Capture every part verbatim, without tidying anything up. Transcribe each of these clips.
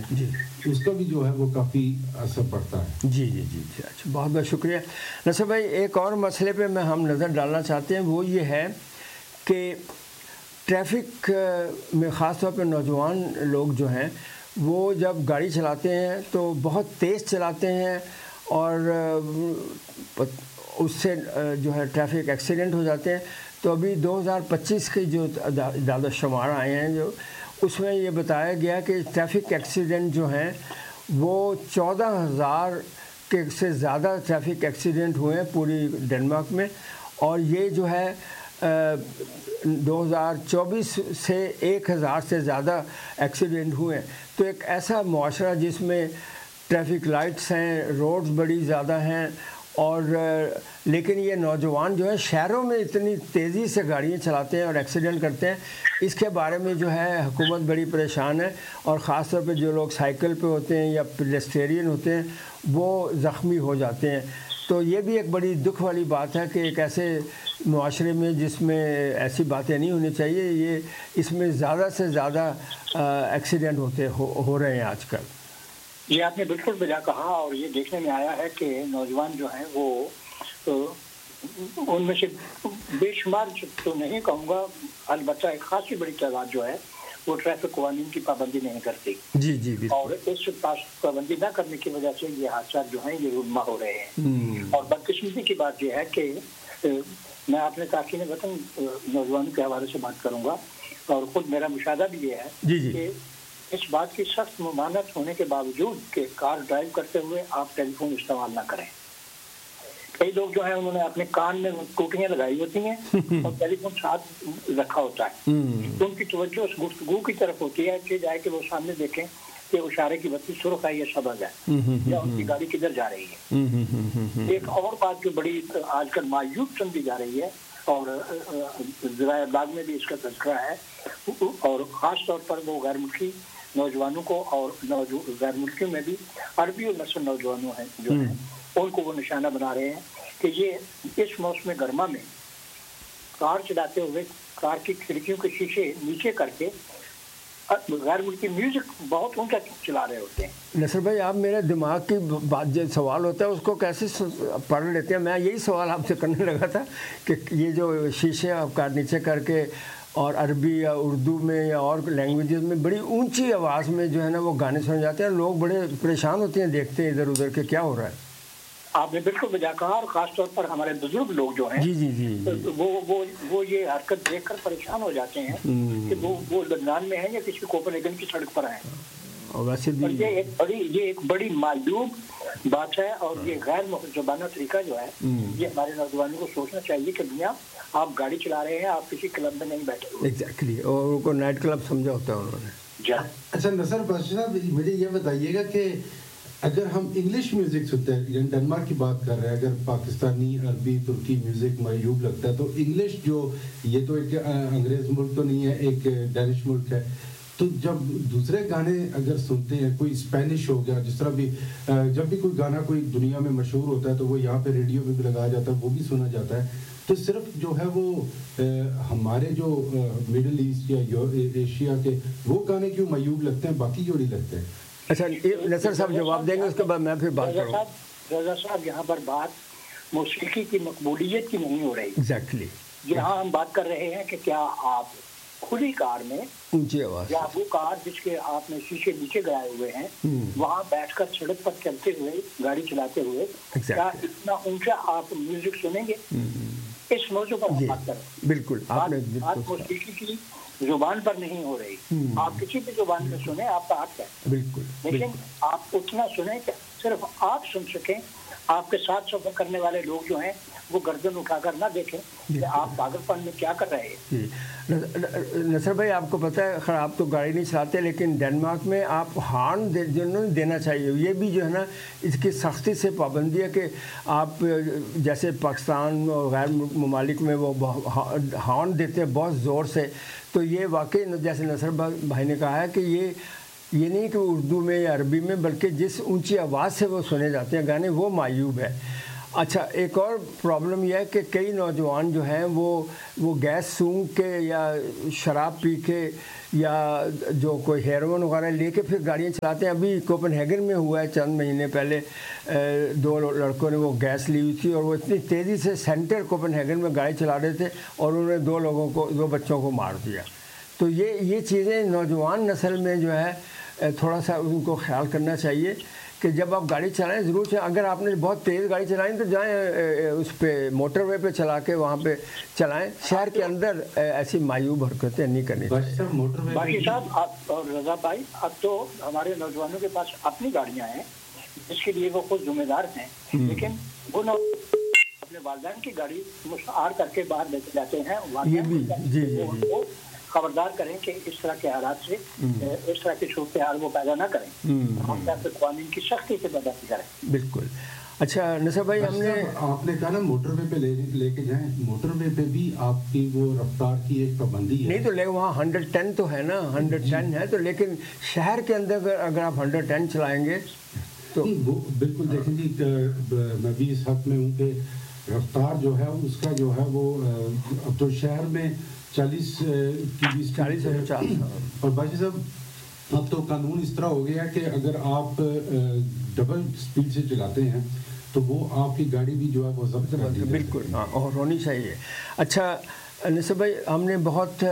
ہیں جی اس کا بھی جو ہے وہ کافی اثر پڑتا ہے. جی جی جی جی اچھا بہت بہت شکریہ نصر بھائی. ایک اور مسئلے پہ میں ہم نظر ڈالنا چاہتے ہیں، وہ یہ ہے کہ ٹریفک میں خاص طور پہ نوجوان لوگ جو ہیں وہ جب گاڑی چلاتے ہیں تو بہت تیز چلاتے ہیں اور اس سے جو ہے ٹریفک ایکسیڈنٹ ہو جاتے ہیں. تو ابھی دو ہزار پچیس کے جو اعداد و شمار آئے ہیں جو اس میں یہ بتایا گیا کہ ٹریفک ایکسیڈنٹ جو ہیں وہ چودہ ہزار کے سے زیادہ ٹریفک ایکسیڈنٹ ہوئے ہیں پوری ڈنمارک میں. اور یہ جو ہے دو ہزار چوبیس سے ایک ہزار سے زیادہ ایکسیڈنٹ ہوئے ہیں. تو ایک ایسا معاشرہ جس میں ٹریفک لائٹس ہیں، روڈز بڑی زیادہ ہیں، اور لیکن یہ نوجوان جو ہیں شہروں میں اتنی تیزی سے گاڑیاں چلاتے ہیں اور ایکسیڈنٹ کرتے ہیں، اس کے بارے میں جو ہے حکومت بڑی پریشان ہے. اور خاص طور پہ جو لوگ سائیکل پہ ہوتے ہیں یا پیڈسٹرین ہوتے ہیں وہ زخمی ہو جاتے ہیں. تو یہ بھی ایک بڑی دکھ والی بات ہے کہ ایک ایسے معاشرے میں جس میں ایسی باتیں نہیں ہونی چاہیے، یہ اس میں زیادہ سے زیادہ ایکسیڈنٹ ہوتے ہو رہے ہیں آج کل. یہ آپ نے بالکل بجا کہا. اور یہ دیکھنے میں آیا ہے کہ نوجوان جو ہیں وہ ان میں سے بے شمار تو نہیں کہوں گا، البتہ ایک خاصی بڑی تعداد جو ہے وہ ٹریفک قوانین کی پابندی نہیں کرتی. جی جی اور اس پابندی نہ کرنے کی وجہ سے یہ حادثات جو ہیں یہ رونما ہو رہے ہیں. اور بدقسمتی کی بات یہ ہے کہ میں اپنے تارکین وطن نوجوانوں کے حوالے سے بات کروں گا، اور خود میرا مشاہدہ بھی یہ ہے کہ اس بات کی سخت ممانعت ہونے کے باوجود کہ کار ڈرائیو کرتے ہوئے آپ ٹیلی فون استعمال نہ کریں. کئی لوگ جو ہیں انہوں نے اپنے کان میں ٹوٹیاں لگائی ہوتی ہیں اور ٹیلی فون ساتھ رکھا ہوتا ہے. ان کی توجہ اس گفتگو کی طرف ہوتی ہے کہ جائے کہ وہ سامنے دیکھیں کہ اشارے کی بتی سرخ ہے یا سبز ہے یا ان کی گاڑی کدھر جا رہی ہے. ایک اور بات جو بڑی آج کل مایوب سمجھی جا رہی ہے اور ذرائع ابلاغ میں بھی اس کا تذکرہ ہے، اور خاص طور پر وہ غیر ملکی نوجوانوں کو اور غیر ملکیوں میں بھی عربی اور نسل نوجوانوں ہیں جو ہیں ان کو وہ نشانہ بنا رہے ہیں کہ یہ اس موسم گرما میں کار چلاتے ہوئے کار کی کھڑکیوں کے شیشے نیچے کر کے غیر ملکی میوزک بہت اونچا چلا رہے ہوتے ہیں. نصر بھائی آپ میرے دماغ کی بات جو سوال ہوتا ہے اس کو کیسے پڑھ لیتے ہیں؟ میں یہی سوال آپ سے کرنے لگا تھا کہ یہ جو شیشے آپ کار نیچے کر کے اور عربی یا اردو میں یا اور لینگویجز میں بڑی اونچی آواز میں جو ہے نا وہ گانے سن جاتے ہیں، لوگ بڑے پریشان ہوتے ہیں دیکھتے ہیں ادھر ادھر کہ کیا ہو رہا ہے. آپ نے بالکل بجا کہا. اور خاص طور پر ہمارے بزرگ لوگ جو ہیں جی جی جی وہ وہ وہ یہ حرکت دیکھ کر پریشان ہو جاتے ہیں کہ وہ وہ لبنان میں ہیں یا کسی کوپن ہیگن کی سڑک پر ہیں. اور ویسے بھی یہ ایک بڑی یہ ایک بڑی معیوب بات ہے. اور یہ غیر مہذبانہ طریقہ جو ہے یہ ہمارے نوجوانوں کو سوچنا چاہیے کہ دنیا آپ گاڑی چلا رہے ہیں، آپ کسی کلب میں نہیں بیٹھے ہوئے. ایگزیکٹلی. اور ان کو نائٹ کلب سمجھا ہوتا ہے انہوں نے. اچھا نصر بادشاہ صاحب مجھے یہ بتائیے گا کہ اگر ہم انگلش میوزک سنتے ہیں، ڈنمارک کی بات کر رہے ہیں، اگر پاکستانی عربی ترکی میوزک معیوب لگتا ہے تو انگلش جو یہ تو ایک انگریز ملک تو نہیں ہے، ایک ڈینش ملک ہے، تو جب دوسرے گانے اگر سنتے ہیں، کوئی اسپینش ہو گیا، جس طرح بھی جب بھی کوئی گانا کوئی دنیا میں مشہور ہوتا ہے تو وہ یہاں پہ ریڈیو پہ بھی لگایا جاتا ہے، وہ بھی سنا جاتا ہے. تو صرف جو ہے وہ ہمارے جو مڈل ایسٹ یا ایشیا کے وہ گانے کیوں معیوب لگتے ہیں، باقی کیوں نہیں لگتے ہیں؟ اچھا نصر صاحب جواب دیں گے، اس کے بعد میں پھر بات کروں گا. رضا صاحب یہاں پر بات موسیقی کی مقبولیت کی نہیں ہو رہی. ایگزیکٹلی. یہاں ہم بات کر رہے ہیں کہ کیا آپ کھلی کار میں اونچی آواز یا وہ کار جس کے آپ نے شیشے نیچے گرائے ہوئے ہیں وہاں بیٹھ کر سڑک پر چلتے ہوئے گاڑی چلاتے ہوئے کیا اتنا اونچا آپ میوزک سنیں گے؟ اس موضوع پر ہم بات کریں. بالکل. بات موسیقی کی زبان پر نہیں ہو رہی. آپ کسی بھی زبان میں سنیں، آپ کا حق ہے. بالکل. لیکن آپ اتنا سنیں کہ صرف آپ سن سکیں، آپ کے ساتھ سفر کرنے والے لوگ جو ہیں وہ گردن اٹھا کر نہ دیکھیں کہ آپ پاگل پن میں کیا کر رہے ہیں. نصر بھائی آپ کو پتہ ہے، خیر آپ تو گاڑی نہیں چلاتے لیکن ڈنمارک میں آپ ہارن دینا چاہیے. یہ بھی جو ہے نا اس کی سختی سے پابندی ہے کہ آپ جیسے پاکستان اور غیر ممالک میں وہ ہارن دیتے ہیں بہت زور سے. تو یہ واقعی جیسے نصر بھائی نے کہا ہے کہ یہ یہ نہیں کہ اردو میں یا عربی میں، بلکہ جس اونچی آواز سے وہ سنے جاتے ہیں گانے وہ معیوب ہے. اچھا ایک اور پرابلم یہ ہے کہ کئی نوجوان جو ہیں وہ وہ گیس سونگ کے یا شراب پی کے یا جو کوئی ہیروئن وغیرہ لے کے پھر گاڑیاں چلاتے ہیں. ابھی کوپن ہیگن میں ہوا ہے چند مہینے پہلے, دو لڑکوں نے وہ گیس لی ہوئی تھی اور وہ اتنی تیزی سے سینٹر کوپن ہیگن میں گاڑی چلا رہے تھے اور انہوں نے دو لوگوں کو دو بچوں کو مار دیا. تو یہ یہ چیزیں نوجوان نسل میں جو ہے تھوڑا سا ان کو خیال کرنا چاہیے کہ جب آپ گاڑی چلائیں ضرور سے, اگر آپ نے بہت تیز گاڑی چلائیں تو جائیں اس پہ موٹر وے پہ چلا کے وہاں پہ چلائیں. شہر کے اندر ایسی مایوب حرکتیں نہیں کرنی چاہیے. باقی صاحب آپ اور رضا بھائی, اب تو ہمارے نوجوانوں کے پاس اپنی گاڑیاں ہیں جس کے لیے وہ خود ذمہ دار ہیں, لیکن وہ اپنے والدین کی گاڑی مشتعار کر کے باہر لے کے جاتے ہیں. یہ بھی جی جی خبردار کریں کہ اس طرح کے حالات سے اس طرح کی صورتحال وہ پیدا نہ کریں, ہم قوانین کی سختی سے پیدا کریں. بالکل. اچھا نصر بھائی, ہم نے آپ نے کہا نا موٹر وے پہ لے کے جائیں, موٹر وے پہ بھی آپ کی وہ رفتار کی ایک پابندی ہے. نہیں تو لے وہاں ہنڈریڈ ٹین تو ہے نا, ہنڈریڈ ٹین ہے تو, لیکن شہر کے اندر اگر آپ ہنڈریڈ ٹین چلائیں گے تو بالکل. دیکھیں جی میں بھی اس حق میں ہوں کہ رفتار جو ہے اس کا جو ہے وہ اب تو شہر میں چالیس کی بیس چالیس ہے چالیس. اور باجی صاحب اب تو قانون اس طرح ہو گیا کہ اگر آپ ڈبل سپیڈ سے چلاتے ہیں تو وہ آپ کی گاڑی بھی جو ہے وہ ضبط کر دی جاتی ہے. بالکل اور ہونی چاہیے. اچھا نصر بھائی, ہم نے بہت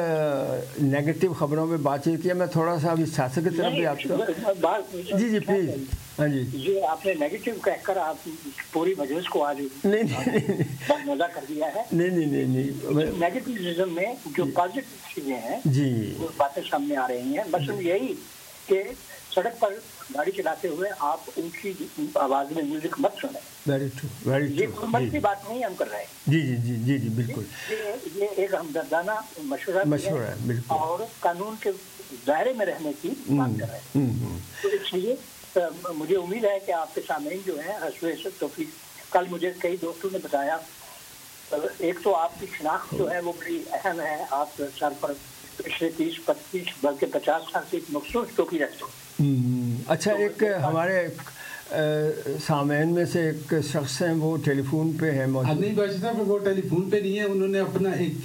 نیگیٹو خبروں پہ بات چیت کیا, میں تھوڑا سا ابھی سیاست کی طرف بھی آپ کو جی جی پلیز. ہاں جی یہ آپ نے نیگیٹو کہہ کر آپ پوری مجلس کو آج نہیں نہیں مزہ کر دیا ہے. نہیں نہیں نہیں نیگیٹیوزم میں جو پازیٹو چیزیں ہیں جی وہ باتیں سامنے آ رہی ہیں. مثلاً یہی کہ سڑک پر گاڑی چلاتے ہوئے آپ اونچی آواز میں میوزک مت سنیں. Very true very true. یہ حکومت کی بات نہیں ہم کر رہے ہیں. جی جی جی جی جی بالکل. یہ ایک ہمدردانہ مشورہ مشورہ ہے بالکل, اور قانون کے دائرے میں رہنے کی بات کر رہے ہیں. تو اس لیے مجھے امید ہے کہ آپ کے سامعین جو ہیں حسب توفیق, کل مجھے کئی دوستوں نے بتایا, ایک تو آپ کی شناخت جو ہے وہ بڑی اہم ہے, آپ سر پر پچھلے تیس پچیس بلکہ پچاس سال سے ایک مخصوص ٹوپی رکھتے ہیں. اچھا ایک ہمارے سامعین میں سے ایک شخص ہیں وہ ٹیلی فون پہ ہے موجود. نہیں باشی صاحب وہ ٹیلی فون پہ نہیں ہے, انہوں نے اپنا ایک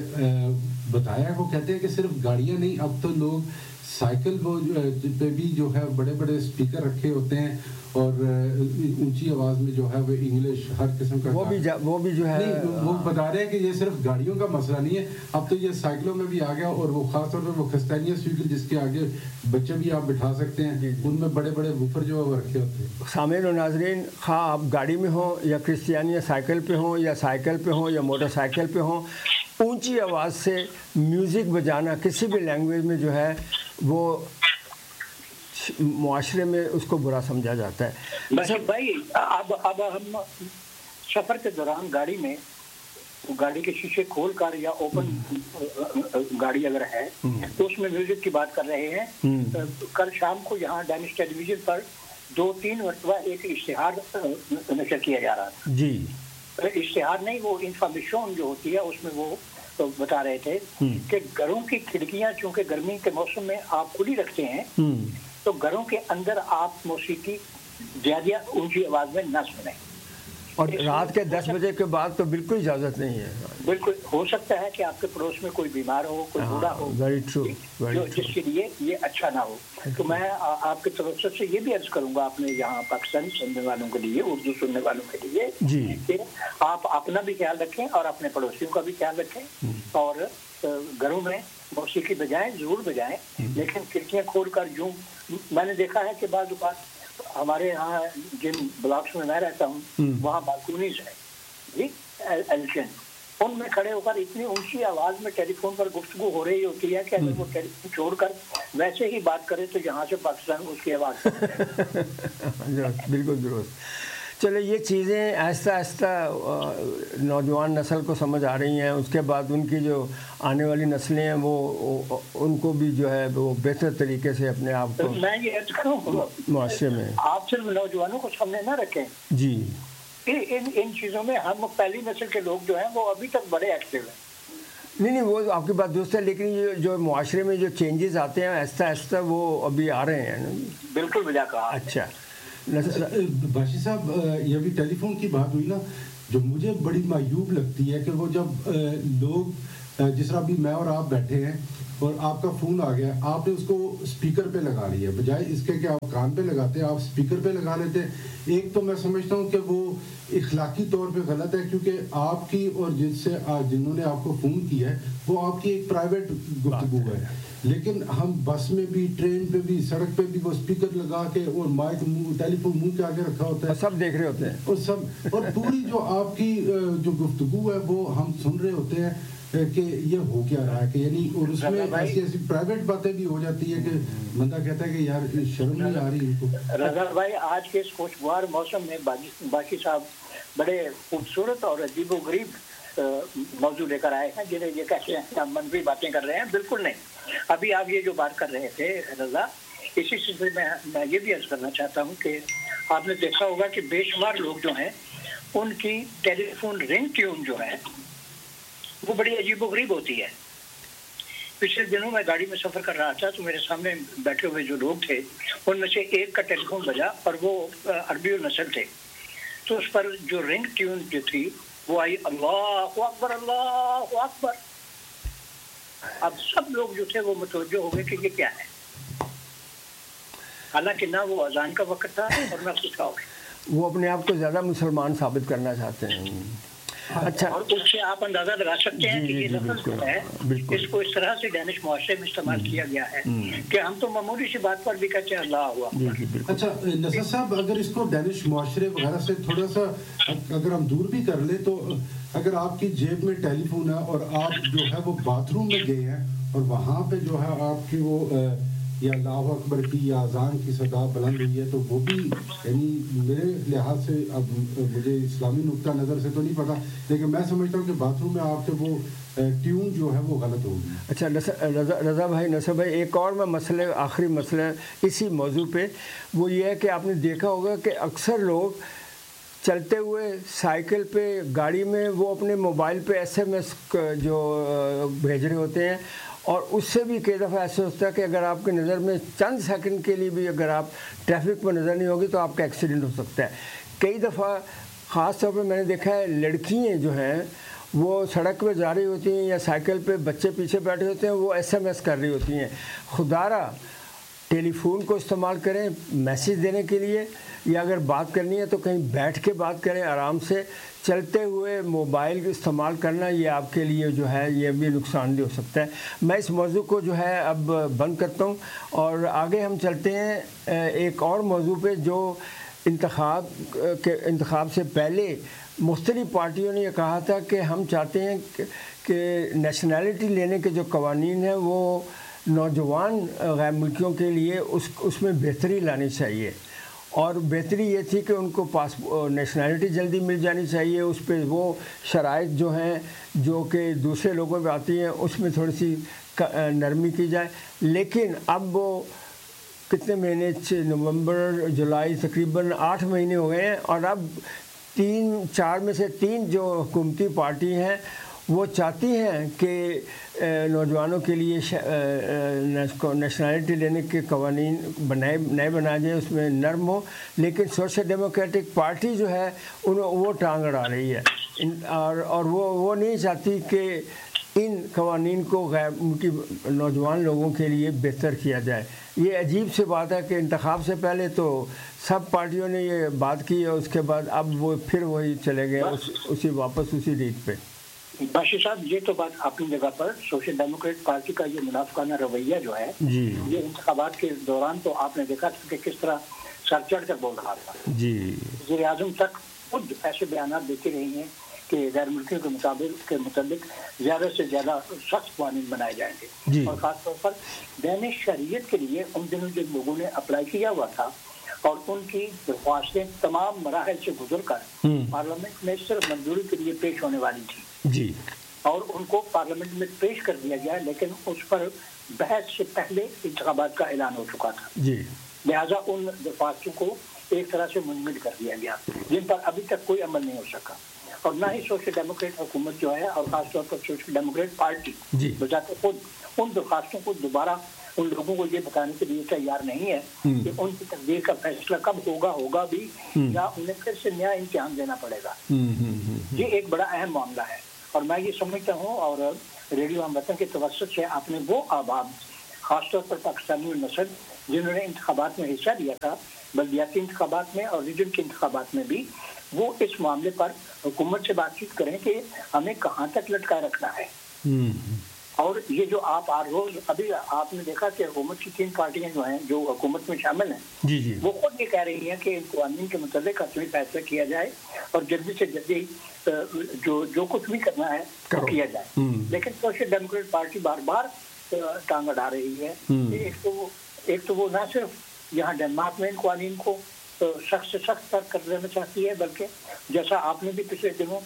بتایا, وہ کہتے ہیں کہ صرف گاڑیاں نہیں, اب تو لوگ سائیکل پہ بھی جو ہے بڑے بڑے اسپیکر رکھے ہوتے ہیں اور اونچی آواز میں جو ہے وہ انگلش ہر قسم کا وہ بھی وہ بھی جو ہے وہ بتا رہے ہیں کہ یہ صرف گاڑیوں کا مسئلہ نہیں ہے, اب تو یہ سائیکلوں میں بھی آ گیا, اور وہ خاص طور پہ وہ کھستانیہ اسپیکر جس کے آگے بچے بھی آپ بٹھا سکتے ہیں, ان میں بڑے بڑے ووفر جو ہے وہ رکھے ہوتے ہیں. سامعین و ناظرین, خواہ آپ گاڑی میں ہوں یا کرسچیانیہ سائیکل پہ ہوں یا سائیکل پہ ہوں یا موٹر سائیکل پہ ہوں, اونچی آواز سے میوزک بجانا کسی بھی لینگویج میں جو ہے وہ معاشرے میں اس کو برا سمجھا جاتا ہے. بھائی اب اب ہم سفر کے دوران گاڑی میں گاڑی کے شیشے کھول کر یا اوپن گاڑی اگر ہے تو اس میں میوزک کی بات کر رہے ہیں. کل شام کو یہاں ڈینش ٹیلی ویژن پر دو تین مرتبہ ایک اشتہار نشر کیا جا رہا تھا. جی اشتہار نہیں, وہ انفارمیشن جو ہوتی ہے اس میں وہ بتا رہے تھے کہ گھروں کی کھڑکیاں چونکہ گرمی کے موسم میں آپ کھلی رکھتے ہیں تو گھروں کے اندر آپ موسیقی زیادہ اونچی آواز میں نہ سنیں, اور رات کے دس بجے کے بعد تو بالکل اجازت نہیں ہے. بالکل ہو سکتا ہے کہ آپ کے پڑوس میں کوئی بیمار ہو, کوئی بوڑھا ہو, ویری ٹرو جو جس کے لیے یہ اچھا نہ ہو. تو میں آپ کی طرف سے یہ بھی عرض کروں گا اپنے یہاں پاکستانی سننے والوں کے لیے, اردو سننے والوں کے لیے جی کہ آپ اپنا بھی خیال رکھیں اور اپنے پڑوسیوں کا بھی خیال رکھیں, اور گھروں میں موسیقی بجائیں, ضرور بجائیں, لیکن کھڑکیاں کھول کر یوں. میں نے دیکھا ہے کہ بعض اوقات ہمارے یہاں جن بلاکس میں میں رہتا ہوں وہاں بالکونیز ہے جی ایلچن, ان میں کھڑے ہو کر اتنی اونچی آواز میں ٹیلی فون پر گفتگو ہو رہی ہوتی ہے کہ اگر وہ ٹیلی فون چھوڑ کر ویسے ہی بات کرے تو یہاں سے پاکستان اس کی آواز بالکل درست. چلے یہ چیزیں آہستہ آہستہ نوجوان نسل کو سمجھ آ رہی ہیں, اس کے بعد ان کی جو آنے والی نسلیں ہیں وہ ان کو بھی جو ہے وہ بہتر طریقے سے اپنے آپ کو میں یہ عرض کروں معاشرے میں آپ صرف نوجوانوں کو سامنے نہ رکھیں جی ان ان چیزوں میں. ہم پہلی نسل کے لوگ جو ہیں وہ ابھی تک بڑے ایکٹیو ہیں. نہیں نہیں وہ آپ کی بات درست ہے, لیکن یہ جو معاشرے میں جو چینجز آتے ہیں آہستہ آہستہ وہ ابھی آ رہے ہیں. بالکل بجا کہا. اچھا باشی صاحب یہ ابھی ٹیلی فون کی بات ہوئی نا, جو مجھے بڑی معیوب لگتی ہے کہ وہ جب لوگ جس طرح ابھی میں اور آپ بیٹھے ہیں اور آپ کا فون آ گیا, آپ نے اس کو اسپیکر پہ لگا لیا, بجائے اس کے کہ آپ کان پہ لگاتے ہیں آپ اسپیکر پہ لگا لیتے. ایک تو میں سمجھتا ہوں کہ وہ اخلاقی طور پہ غلط ہے, کیونکہ آپ کی اور جن سے جنہوں نے آپ کو فون کیا ہے وہ آپ کی ایک پرائیویٹ گفتگو ہے, لیکن ہم بس میں بھی, ٹرین پہ بھی, سڑک پہ بھی وہ اسپیکر لگا کے اور مائک ٹیلی فون منہ کے آگے رکھا ہوتا ہے, سب دیکھ رہے ہوتے ہیں اور سب اور پوری جو آپ کی جو گفتگو ہے وہ ہم سن رہے ہوتے ہیں کہ یہ ہو کیا رہا ہے, کہ یعنی اور اس میں ایسی ایسی پرائیویٹ باتیں بھی ہو جاتی ہے کہ بندہ کہتا ہے کہ یار شرم نہیں آ رہی ان کو. رضا بھائی آج کے اس خوشگوار موسم میں باقی صاحب بڑے خوبصورت اور عجیب و غریب موضوع لے کر آئے ہیں جنہیں یہ کہتے ہیں ہم منفی باتیں کر رہے ہیں. بالکل نہیں. ابھی آپ یہ جو بات کر رہے تھے رضا, اسی سلسلے میں میں یہ بھی عرض کرنا چاہتا ہوں کہ آپ نے دیکھا ہوگا کہ بے شمار لوگ جو ہیں ان کی ٹیلی فون رنگ ٹیون جو ہے وہ بڑی عجیب و غریب ہوتی ہے. پچھلے دنوں میں گاڑی میں سفر کر رہا تھا تو میرے سامنے بیٹھے ہوئے جو لوگ تھے ان میں سے ایک کا ٹیلی فون بجا اور وہ عربی نسل تھے, تو اس پر جو رنگ ٹیون جو تھی وہ آئی اللہ اکبر اللہ اکبر. اب سب لوگ جو تھے وہ متوجہ ہو گئے کہ یہ کیا ہے, حالانکہ نہ وہ اذان کا وقت تھا اور نہ کچھ کا. وہ اپنے آپ کو زیادہ مسلمان ثابت کرنا چاہتے ہیں. اچھا, اور اس سے آپ اندازہ لگا سکتے ہیں کہ یہ لفظ جو ہے اس کو اس طرح سے ڈینش معاشرے میں استعمال کیا گیا ہے کہ ہم تو معمولی سی بات پر بھی کہتے ہیں اللہ ہوا. اچھا نصر صاحب, اگر اس کو ڈینش معاشرے وغیرہ سے تھوڑا سا اگر ہم دور بھی کر لیں تو اگر آپ کی جیب میں ٹیلی فون ہے اور آپ جو ہے وہ باتھ روم میں گئے ہیں اور وہاں پہ جو ہے آپ کی وہ یا اللہ اکبر کی یا اذان کی صدا بلند ہوئی ہے, تو وہ بھی یعنی میرے لحاظ سے, اب مجھے اسلامی نقطہ نظر سے تو نہیں پتا, لیکن میں سمجھتا ہوں کہ باتھ روم میں آپ کے وہ ٹیون جو ہے وہ غلط ہوگی. اچھا رضا رضا بھائی, نصر بھائی, ایک اور میں مسئلے آخری مسئلہ اسی موضوع پہ, وہ یہ ہے کہ آپ نے دیکھا ہوگا کہ اکثر لوگ چلتے ہوئے سائیکل پہ, گاڑی میں, وہ اپنے موبائل پہ ایس ایم ایس جو بھیج رہے ہوتے ہیں, اور اس سے بھی کئی دفعہ ایسے ہوتا ہے کہ اگر آپ کی نظر میں چند سیکنڈ کے لیے بھی اگر آپ ٹریفک میں نظر نہیں ہوگی تو آپ کا ایکسیڈنٹ ہو سکتا ہے. کئی دفعہ خاص طور پہ میں نے دیکھا ہے لڑکیاں جو ہیں وہ سڑک پہ جا رہی ہوتی ہیں یا سائیکل پہ بچے پیچھے بیٹھے ہوتے ہیں, وہ ایس ایم ایس کر رہی ہوتی ہیں. خدارہ ٹیلی فون کو استعمال کریں میسیج دینے کے لیے, یا اگر بات کرنی ہے تو کہیں بیٹھ کے بات کریں آرام سے. چلتے ہوئے موبائل استعمال کرنا یہ آپ کے لیے جو ہے یہ بھی نقصان دہ ہو سکتا ہے. میں اس موضوع کو جو ہے اب بند کرتا ہوں اور آگے ہم چلتے ہیں ایک اور موضوع پہ, جو انتخاب کے انتخاب سے پہلے مختلف پارٹیوں نے یہ کہا تھا کہ ہم چاہتے ہیں کہ نیشنلٹی لینے کے جو قوانین ہیں وہ نوجوان غیر ملکیوں کے لیے اس اس میں بہتری لانی چاہیے, اور بہتری یہ تھی کہ ان کو پاس نیشنلٹی جلدی مل جانی چاہیے. اس پہ وہ شرائط جو ہیں جو کہ دوسرے لوگوں پہ آتی ہیں اس میں تھوڑی سی نرمی کی جائے. لیکن اب وہ کتنے مہینے, نومبر جولائی, تقریباً آٹھ مہینے ہو گئے ہیں, اور اب تین چار میں سے تین جو حکومتی پارٹی ہیں وہ چاہتی ہیں کہ نوجوانوں کے لیے نیشنلٹی لینے کے قوانین بنائے نئے بنائے جائیں, اس میں نرم ہو. لیکن سوشل ڈیموکریٹک پارٹی جو ہے ان وہ ٹانگ اڑا رہی ہے, اور اور وہ وہ نہیں چاہتی کہ ان قوانین کو غیر ملکی نوجوان لوگوں کے لیے بہتر کیا جائے. یہ عجیب سی بات ہے کہ انتخاب سے پہلے تو سب پارٹیوں نے یہ بات کی اور اس کے بعد اب وہ پھر وہی چلے گئے اس, اسی واپس اسی ریت پہ. باشی صاحب یہ تو بات اپنی جگہ پر, سوشل ڈیموکریٹ پارٹی کا یہ منافقانہ رویہ جو ہے جی یہ انتخابات کے دوران تو آپ نے دیکھا تھا کہ کس طرح سر چڑھ کر بول رہا تھا. جی وزیر اعظم تک خود ایسے بیانات دیتی رہی ہیں کہ غیر ملکیوں کے مطابق کے متعلق زیادہ سے زیادہ سخت قوانین بنائے جائیں گے جی. اور خاص طور پر دینش شہریت کے لیے ان دنوں جن لوگوں نے اپلائی کیا ہوا تھا اور ان کی درخواستیں تمام مراحل سے گزر کر پارلیمنٹ میں صرف منظوری کے لیے پیش ہونے والی تھی جی, اور ان کو پارلیمنٹ میں پیش کر دیا گیا, لیکن اس پر بحث سے پہلے انتخابات کا اعلان ہو چکا تھا جی. لہٰذا ان درخواستوں کو ایک طرح سے منجمد کر دیا گیا جن پر ابھی تک کوئی عمل نہیں ہو سکا, اور نہ ہی سوشل ڈیموکریٹ حکومت جو ہے اور خاص طور پر سوشل ڈیموکریٹ پارٹی جی بذات خود ان درخواستوں کو دوبارہ ان لوگوں کو یہ بتانے کے لیے تیار نہیں ہے کہ ان کی تقدیر کا فیصلہ کب ہوگا ہوگا بھی یا انہیں پھر سے نیا امتحان دینا پڑے گا. یہ ایک بڑا اہم معاملہ ہے اور میں یہ سمجھتا ہوں اور ریڈیو ہم وطن کے توسط سے آپ نے وہ احباب خاص طور پر پاکستانی نسل جنہوں نے انتخابات میں حصہ لیا تھا بلدیاتی انتخابات میں اور ریجن کے انتخابات میں بھی, وہ اس معاملے پر حکومت سے بات چیت کریں کہ ہمیں کہاں تک لٹکائے رکھنا ہے. اور یہ جو آپ ہر روز ابھی آپ نے دیکھا کہ حکومت کی تین پارٹیاں جو ہیں جو حکومت میں شامل ہیں جی جی وہ خود یہ کہہ رہی ہیں کہ ان قوانین کے متعلق حتمی فیصلہ کیا جائے اور جلدی سے جلدی جو جو کچھ بھی کرنا ہے وہ کیا جائے. لیکن سوشل ڈیموکریٹ پارٹی بار بار ٹانگ اڑا رہی ہے. ایک تو ایک تو وہ نہ صرف یہاں ڈنمارک میں ان قوانین کو سخت سے سخت تر کر دینا چاہتی ہے, بلکہ جیسا آپ نے بھی پچھلے دنوں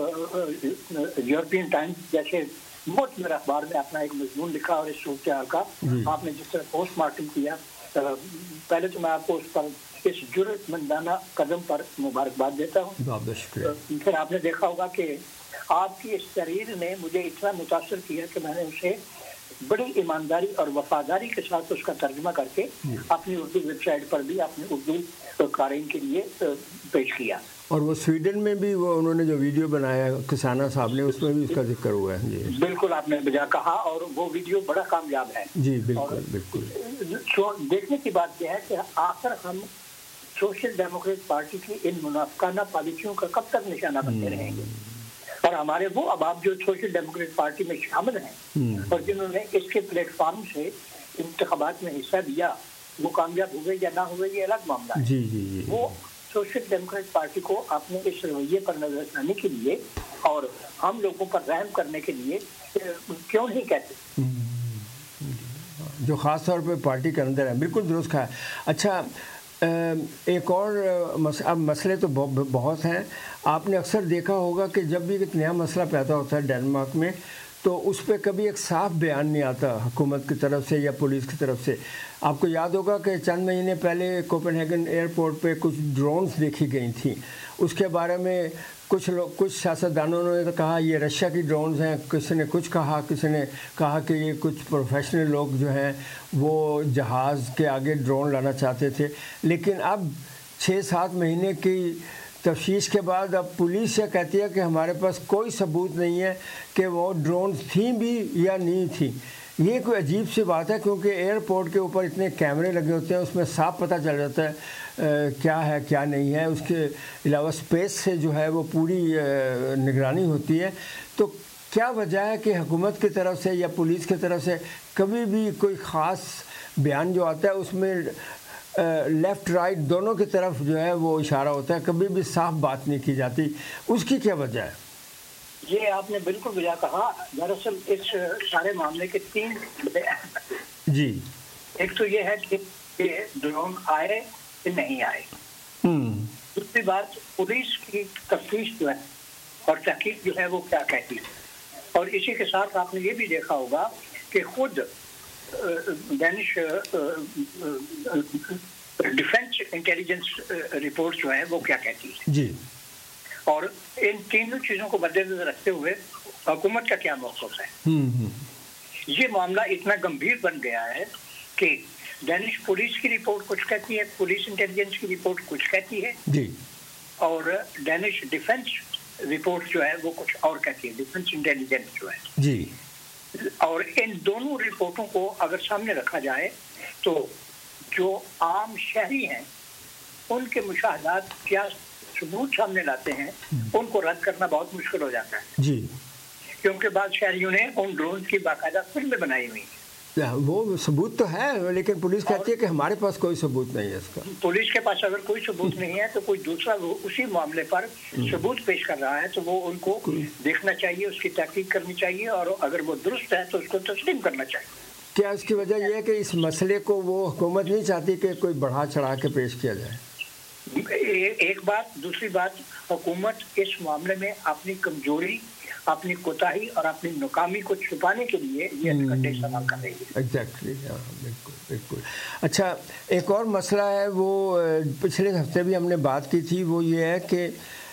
یورپین ٹائمز جیسے بہت میرا اخبار میں اپنا ایک مضمون لکھا اور اس صورتحال کا آپ نے جس طرح پوسٹ مارٹم کیا, پہلے تو میں آپ کو اس پر اس جرأت مندانہ قدم پر مبارکباد دیتا ہوں. پھر آپ نے دیکھا ہوگا کہ آپ کی اس تحریر نے مجھے اتنا متاثر کیا کہ میں نے اسے بڑی ایمانداری اور وفاداری کے ساتھ اس کا ترجمہ کر کے اپنی اردو ویب سائٹ پر بھی اپنے اردو قارئین کے لیے پیش کیا. اور وہ سویڈن میں بھی وہ انہوں نے جو ویڈیو بنایا کسانہ صاحب نے اس میں بھی اس کا ذکر ہوا ہے. جی بالکل آپ نے بجا کہا اور وہ ویڈیو بڑا کامیاب ہے. جی بالکل بالکل. دیکھنے کی بات یہ ہے کہ آخر ہم سوشل ڈیموکریٹ پارٹی کی ان منافقانہ پالیسیوں کا کب تک نشانہ بنتے رہیں گے, اور ہمارے وہ احباب جو سوشل ڈیموکریٹ پارٹی میں شامل ہیں اور جنہوں نے اس کے پلیٹ فارم سے انتخابات میں حصہ لیا وہ کامیاب ہوئے یا نہ ہوئے یہ الگ معاملہ ہے. جی جی جی وہ سوشل ڈیموکریٹ پارٹی کو اپنے اس رویے پر نظر ثانی کے لیے اور ہم لوگوں پر رحم کرنے کے لیے کیوں نہیں کہتے, جو خاص طور پہ پارٹی کے اندر ہے. بالکل درست کہا. اچھا ایک اور اب مسئلے تو بہت ہیں. آپ نے اکثر دیکھا ہوگا کہ جب بھی ایک نیا مسئلہ پیدا ہوتا ہے ڈنمارک میں تو اس پہ کبھی ایک صاف بیان نہیں آتا حکومت کی طرف سے یا پولیس کی طرف سے. آپ کو یاد ہوگا کہ چند مہینے پہلے کوپن ہیگن ایئرپورٹ پہ کچھ ڈرونز دیکھی گئی تھیں. اس کے بارے میں کچھ لوگ کچھ سیاستدانوں نے تو کہا یہ رشیا کی ڈرونز ہیں, کسی نے کچھ کہا, کسی نے کہا کہ یہ کچھ پروفیشنل لوگ جو ہیں وہ جہاز کے آگے ڈرون لانا چاہتے تھے. لیکن اب چھ سات مہینے کی تفتیش کے بعد اب پولیس یہ کہتی ہے کہ ہمارے پاس کوئی ثبوت نہیں ہے کہ وہ ڈرونز تھیں بھی یا نہیں تھیں. یہ کوئی عجیب سی بات ہے کیونکہ ایئرپورٹ کے اوپر اتنے کیمرے لگے ہوتے ہیں, اس میں صاف پتہ چل جاتا ہے کیا ہے کیا نہیں ہے. اس کے علاوہ اسپیس سے جو ہے وہ پوری نگرانی ہوتی ہے. تو کیا وجہ ہے کہ حکومت کی طرف سے یا پولیس کی طرف سے کبھی بھی کوئی خاص بیان جو آتا ہے اس میں لیفٹ رائٹ دونوں کی طرف جو ہے وہ اشارہ ہوتا ہے, کبھی بھی صاف بات نہیں کی جاتی, اس کی کیا وجہ ہے؟ یہ آپ نے بالکل بجا کہا. دراصل اس سارے معاملے کے تین جی ایک تو یہ ہے کہ ڈرون آئے کہ نہیں آئے, دوسری بات پولیس کی تفتیش جو ہے اور تحقیق جو ہے وہ کیا کہتی ہے, اور اسی کے ساتھ آپ نے یہ بھی دیکھا ہوگا کہ خود ڈینش ڈیفینس انٹیلیجنس رپورٹ جو ہے وہ کیا کہتی ہے. جی اور ان تینوں چیزوں کو مد نظر رکھتے ہوئے حکومت کا کیا موقف ہے. یہ معاملہ اتنا گمبھیر بن گیا ہے کہ ڈینش پولیس کی رپورٹ کچھ کہتی ہے, پولیس انٹیلیجنس کی رپورٹ کچھ کہتی ہے جی, اور ڈینش ڈیفینس رپورٹ جو ہے وہ کچھ اور کہتی ہے, ڈیفینس انٹیلیجنس جو ہے جی. اور ان دونوں رپورٹوں کو اگر سامنے رکھا جائے تو جو عام شہری ہیں ان کے مشاہدات کیا ثبوت سامنے لاتے ہیں ان کو رد کرنا بہت مشکل ہو جاتا ہے جی, کیونکہ بعض شہریوں نے ان ڈرون کی باقاعدہ فلمیں بنائی ہوئی ہیں. وہ ثبوت تو ہے لیکن پولیس کہتی ہے کہ ہمارے پاس کوئی ثبوت نہیں ہے اس کا. پولیس کے پاس اگر کوئی ثبوت نہیں ہے تو کوئی دوسرا اسی معاملے پر ثبوت پیش کر رہا ہے تو وہ ان کو دیکھنا چاہیے, اس کی تحقیق کرنی چاہیے, اور اگر وہ درست ہے تو اس کو تسلیم کرنا چاہیے. کیا اس کی وجہ یہ ہے کہ اس مسئلے کو وہ حکومت نہیں چاہتی کہ کوئی بڑھا چڑھا کے پیش کیا جائے؟ ایک بات. دوسری بات, حکومت اس معاملے میں اپنی کمزوری, اپنی کوتاہی اور اپنی ناکامی کو چھپانے کے لیے یہ ہتھکنڈے استعمال کر رہی ہے. ایگزیکٹلی, بالکل بالکل. اچھا ایک اور مسئلہ ہے وہ پچھلے ہفتے بھی ہم نے بات کی تھی, وہ یہ ہے کہ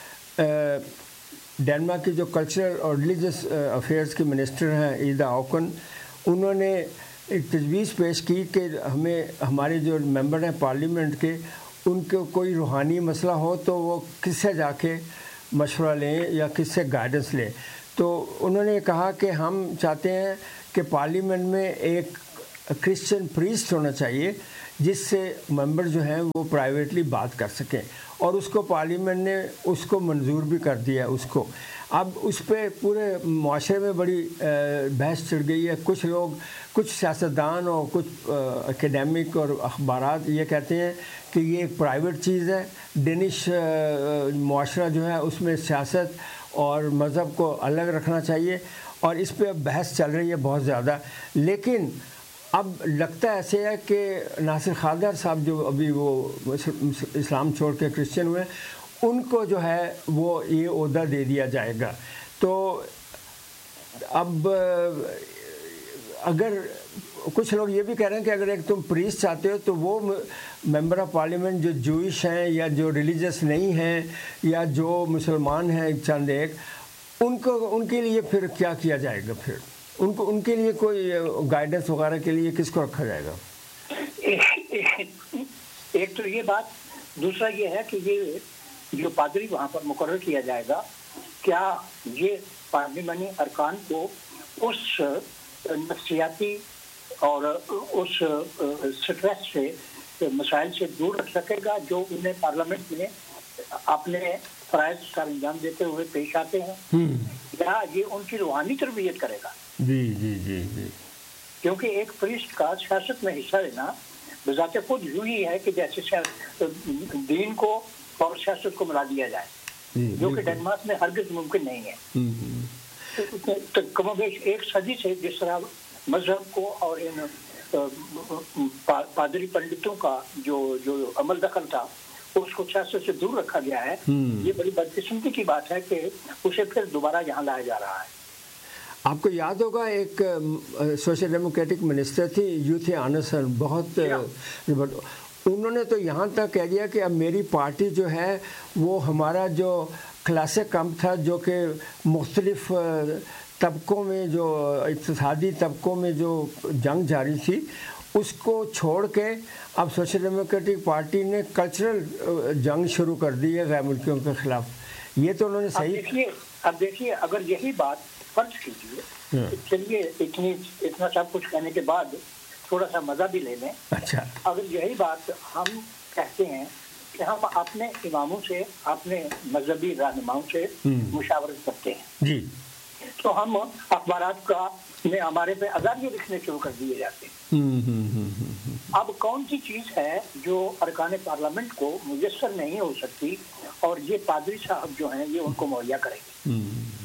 ڈنمارک کی جو کلچرل اور ریلیجس افیئرس کی منسٹر ہیں ایدا آکن, انہوں نے ایک تجویز پیش کی کہ ہمیں ہمارے جو ممبر ہیں پارلیمنٹ کے ان کو کوئی روحانی مسئلہ ہو تو وہ کس سے جا کے مشورہ لیں یا کس سے گائیڈنس لیں. تو انہوں نے کہا کہ ہم چاہتے ہیں کہ پارلیمنٹ میں ایک کرسچن پریسٹ ہونا چاہیے جس سے ممبر جو ہیں وہ پرائیویٹلی بات کر سکیں, اور اس کو پارلیمنٹ نے اس کو منظور بھی کر دیا اس کو. اب اس پہ پورے معاشرے میں بڑی بحث چڑھ گئی ہے. کچھ لوگ, کچھ سیاستدان اور کچھ اکیڈیمک اور اخبارات یہ کہتے ہیں کہ یہ ایک پرائیویٹ چیز ہے, ڈینش معاشرہ جو ہے اس میں سیاست اور مذہب کو الگ رکھنا چاہیے, اور اس پہ بحث چل رہی ہے بہت زیادہ. لیکن اب لگتا ایسے ہے کہ ناصر خالدر صاحب جو ابھی وہ اسلام چھوڑ کے کرسچن ہوئے, ان کو جو ہے وہ یہ عہدہ دے دیا جائے گا. تو اب اگر کچھ لوگ یہ بھی کہہ رہے ہیں کہ اگر ایک تم پریسٹ چاہتے ہو تو وہ ممبر آف پارلیمنٹ جو جوئش ہیں یا جو ریلیجس نہیں ہیں یا جو مسلمان ہیں چند ایک, ان کو ان کے لیے پھر کیا کیا جائے گا؟ پھر ان کو ان کے لیے کوئی گائیڈنس وغیرہ کے لیے کس کو رکھا جائے گا؟ ایک تو یہ بات, دوسرا یہ ہے کہ یہ جو پادری وہاں پر مقرر کیا جائے گا, کیا یہ پارلیمانی ارکان کو اس نفسیاتی اور اس سٹریس سے, مسائل سے دور رکھ سکے گا جو انہیں پارلیمنٹ میں اپنے فرائض کا انجام دیتے ہوئے پیش آتے ہیں, یا یہ ان کی روحانی تربیت کرے گا؟ جی جی جی جی کیونکہ ایک پریسٹ کا سیاست میں حصہ لینا بذات خود یوں ہی ہے کہ جیسے دین کو اور سیاست کو ملا دیا جائے, جو کہ ڈنمارک میں ہرگز ممکن نہیں ہے. کم و بیش ایک صدی سے جس طرح مذہب کو اور ان پادری پنڈتوں کا جو جو عمل دخل تھا اس کو سیاست سے دور رکھا گیا ہے, یہ بڑی بدقسمتی کی بات ہے کہ اسے پھر دوبارہ یہاں لایا جا رہا ہے. آپ کو یاد ہوگا ایک سوشل ڈیموکریٹک منسٹر تھی یوتھی آنسن, بہت انہوں نے تو یہاں تک کہہ دیا کہ اب میری پارٹی جو ہے وہ ہمارا جو کلاسک کیمپ تھا جو کہ مختلف طبقوں میں جو اقتصادی طبقوں میں جو جنگ جاری تھی اس کو چھوڑ کے اب سوشل ڈیموکریٹک پارٹی نے کلچرل جنگ شروع کر دی ہے غیر ملکیوں کے خلاف. یہ تو انہوں نے صحیح. اب دیکھیے اب دیکھیے اگر یہی بات فرض کیجیے, چلیے اتنی اتنا سب کچھ کہنے کے بعد تھوڑا سا مزہ بھی لے لیں. اچھا, اگر یہی بات ہم کہتے ہیں کہ ہم اپنے اماموں سے, اپنے مذہبی رہنماؤں سے مشاورت کرتے ہیں جی, تو ہم اخبارات کا میں ہمارے پہ عذابیہ لکھنے شروع کر دیے جاتے ہیں. اب کون سی چیز ہے جو ارکان پارلیمنٹ کو میسر نہیں ہو سکتی اور یہ پادری صاحب جو ہیں یہ ان کو مہیا کریں گے؟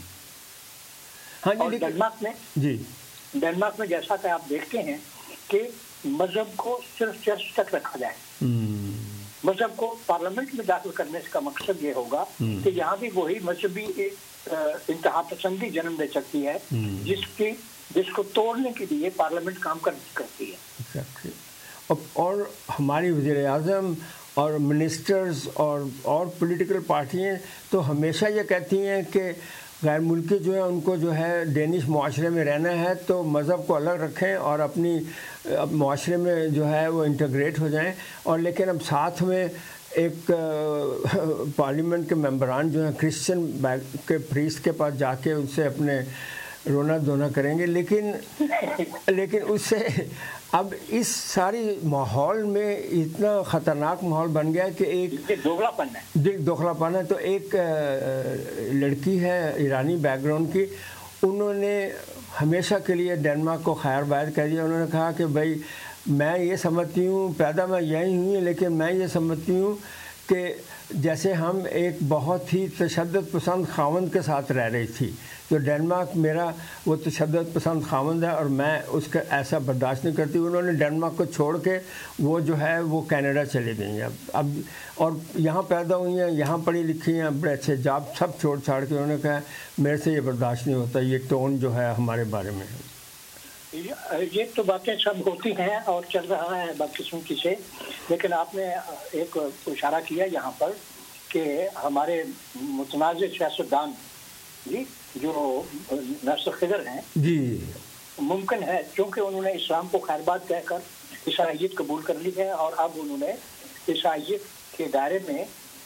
اور ڈنمارک میں جی ڈنمارک میں جیسا کہ آپ دیکھتے ہیں کہ مذہب کو صرف چرچ تک رکھا جائے, مذہب کو پارلیمنٹ میں داخل کرنے کا مقصد یہ ہوگا کہ یہاں بھی وہی مذہبی انتہا پسندی جنم دے سکتی ہے جس کی جس کو توڑنے کے لیے پارلیمنٹ کام کرتی ہے. اور ہماری وزیر اعظم اور منسٹرز اور اور پولیٹیکل پارٹیاں تو ہمیشہ یہ کہتی ہیں کہ غیر ملکی جو ہے ان کو جو ہے ڈینش معاشرے میں رہنا ہے تو مذہب کو الگ رکھیں اور اپنی معاشرے میں جو ہے وہ انٹیگریٹ ہو جائیں. اور لیکن اب ساتھ میں ایک پارلیمنٹ کے ممبران جو ہیں کرسچن کے پریسٹ کے پاس جا کے ان سے اپنے رونا دھونا کریں گے. لیکن لیکن اس سے اب اس ساری ماحول میں اتنا خطرناک ماحول بن گیا کہ ایک دوغلا پن ہے دوغلا پن ہے. تو ایک لڑکی ہے ایرانی بیک گراؤنڈ کی, انہوں نے ہمیشہ کے لیے ڈنمارک کو خیر بائر کہہ دیا. انہوں نے کہا کہ بھائی میں یہ سمجھتی ہوں, پیدا میں یہی ہوئی ہوں, لیکن میں یہ سمجھتی ہوں کہ جیسے ہم ایک بہت ہی تشدد پسند خاوند کے ساتھ رہ رہی تھی, جو ڈنمارک میرا وہ تشدد پسند خاوند ہے اور میں اس کا ایسا برداشت نہیں کرتی. انہوں نے ڈنمارک کو چھوڑ کے وہ جو ہے وہ کینیڈا چلی گئی ہیں اب اب اور یہاں پیدا ہوئی ہیں, یہاں پڑھی لکھی ہیں, بڑے اچھے جاب سب چھوڑ چھاڑ کے. انہوں نے کہا میرے سے یہ برداشت نہیں ہوتا, یہ ٹون جو ہے ہمارے بارے میں. یہ تو باتیں سب ہوتی ہیں اور چل رہا ہے بدقسمتی سے, لیکن آپ نے ایک اشارہ کیا یہاں پر کہ ہمارے متنازع سیاستدان جی جو ناصر خضر ہیں جی ممکن ہے چونکہ انہوں نے اسلام کو خیر بات کہہ کر عیسائیت قبول کر لی ہے اور اب انہوں نے عیسائیت کے دائرے میں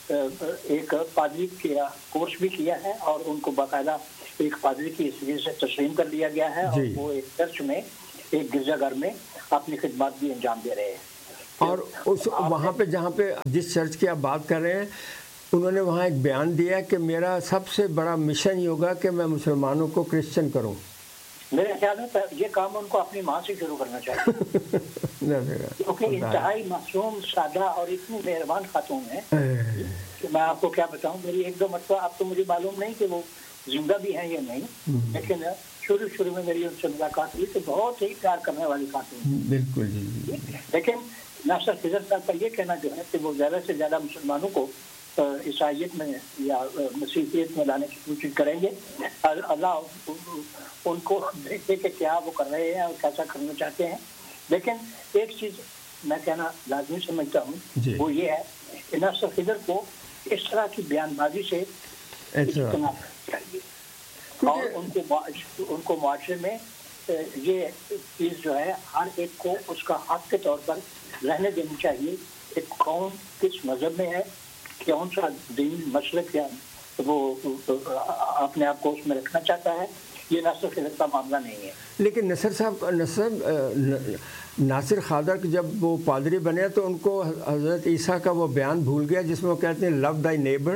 ایک پادری کا کورس بھی کیا ہے اور ان کو باقاعدہ ایک پادری کی حیثیت سے تسلیم کر لیا گیا ہے اور وہ ایک چرچ میں ایک گرجا گھر میں اپنی خدمات بھی انجام دے رہے ہیں. اور اس وہاں پہ جہاں پہ جس چرچ کی آپ بات کر رہے ہیں انہوں نے وہاں ایک بیان دیا کہ میرا سب سے بڑا مشن یہ ہوگا کہ میں مسلمانوں کو کرسچن کروں. میرے خیال میں یہ کام ان کو اپنی ماں سے شروع کرنا چاہیے کیونکہ انتہائی معصوم سادہ اور اتنی مہربان خاتون ہے کہ میں آپ کو کیا بتاؤں. میری ایک دو مرتبہ اب تو مجھے معلوم نہیں کہ وہ زندہ بھی ہیں یا نہیں لیکن شروع شروع میں میری ان سے ملاقات ہوئی تو بہت ہی پیار کرنے والی خاتون. بالکل جی. لیکن ناصر خضر صاحب کا یہ کہنا جو ہے کہ وہ زیادہ سے زیادہ مسلمانوں کو عیسائیت میں یا مسیحیت میں لانے کی کوشش کریں گے. اللہ ان کو دیکھے کہ کیا وہ کر رہے ہیں اور کیسا کرنا چاہتے ہیں. لیکن ایک چیز میں کہنا لازمی سمجھتا ہوں وہ یہ ہے کہ ناصر خضر کو اس طرح کی بیان بازی سے اجتناب چاہیے اور ان کو ان کو معاشرے میں یہ چیز جو ہے ہر ایک کو اس کا حق کے طور پر رہنے دینی چاہیے. ایک قوم کس مذہب میں ہے کون سا دین مسلک یا وہ اپنے آپ کو اس میں رکھنا چاہتا ہے یہ ناصر خضر کا معاملہ نہیں ہے. لیکن نصر صاحب نصر ناصر خضر جب وہ پادری بنے تو ان کو حضرت عیسیٰ کا وہ بیان بھول گیا جس میں وہ کہتے ہیں لو دائی نیبر.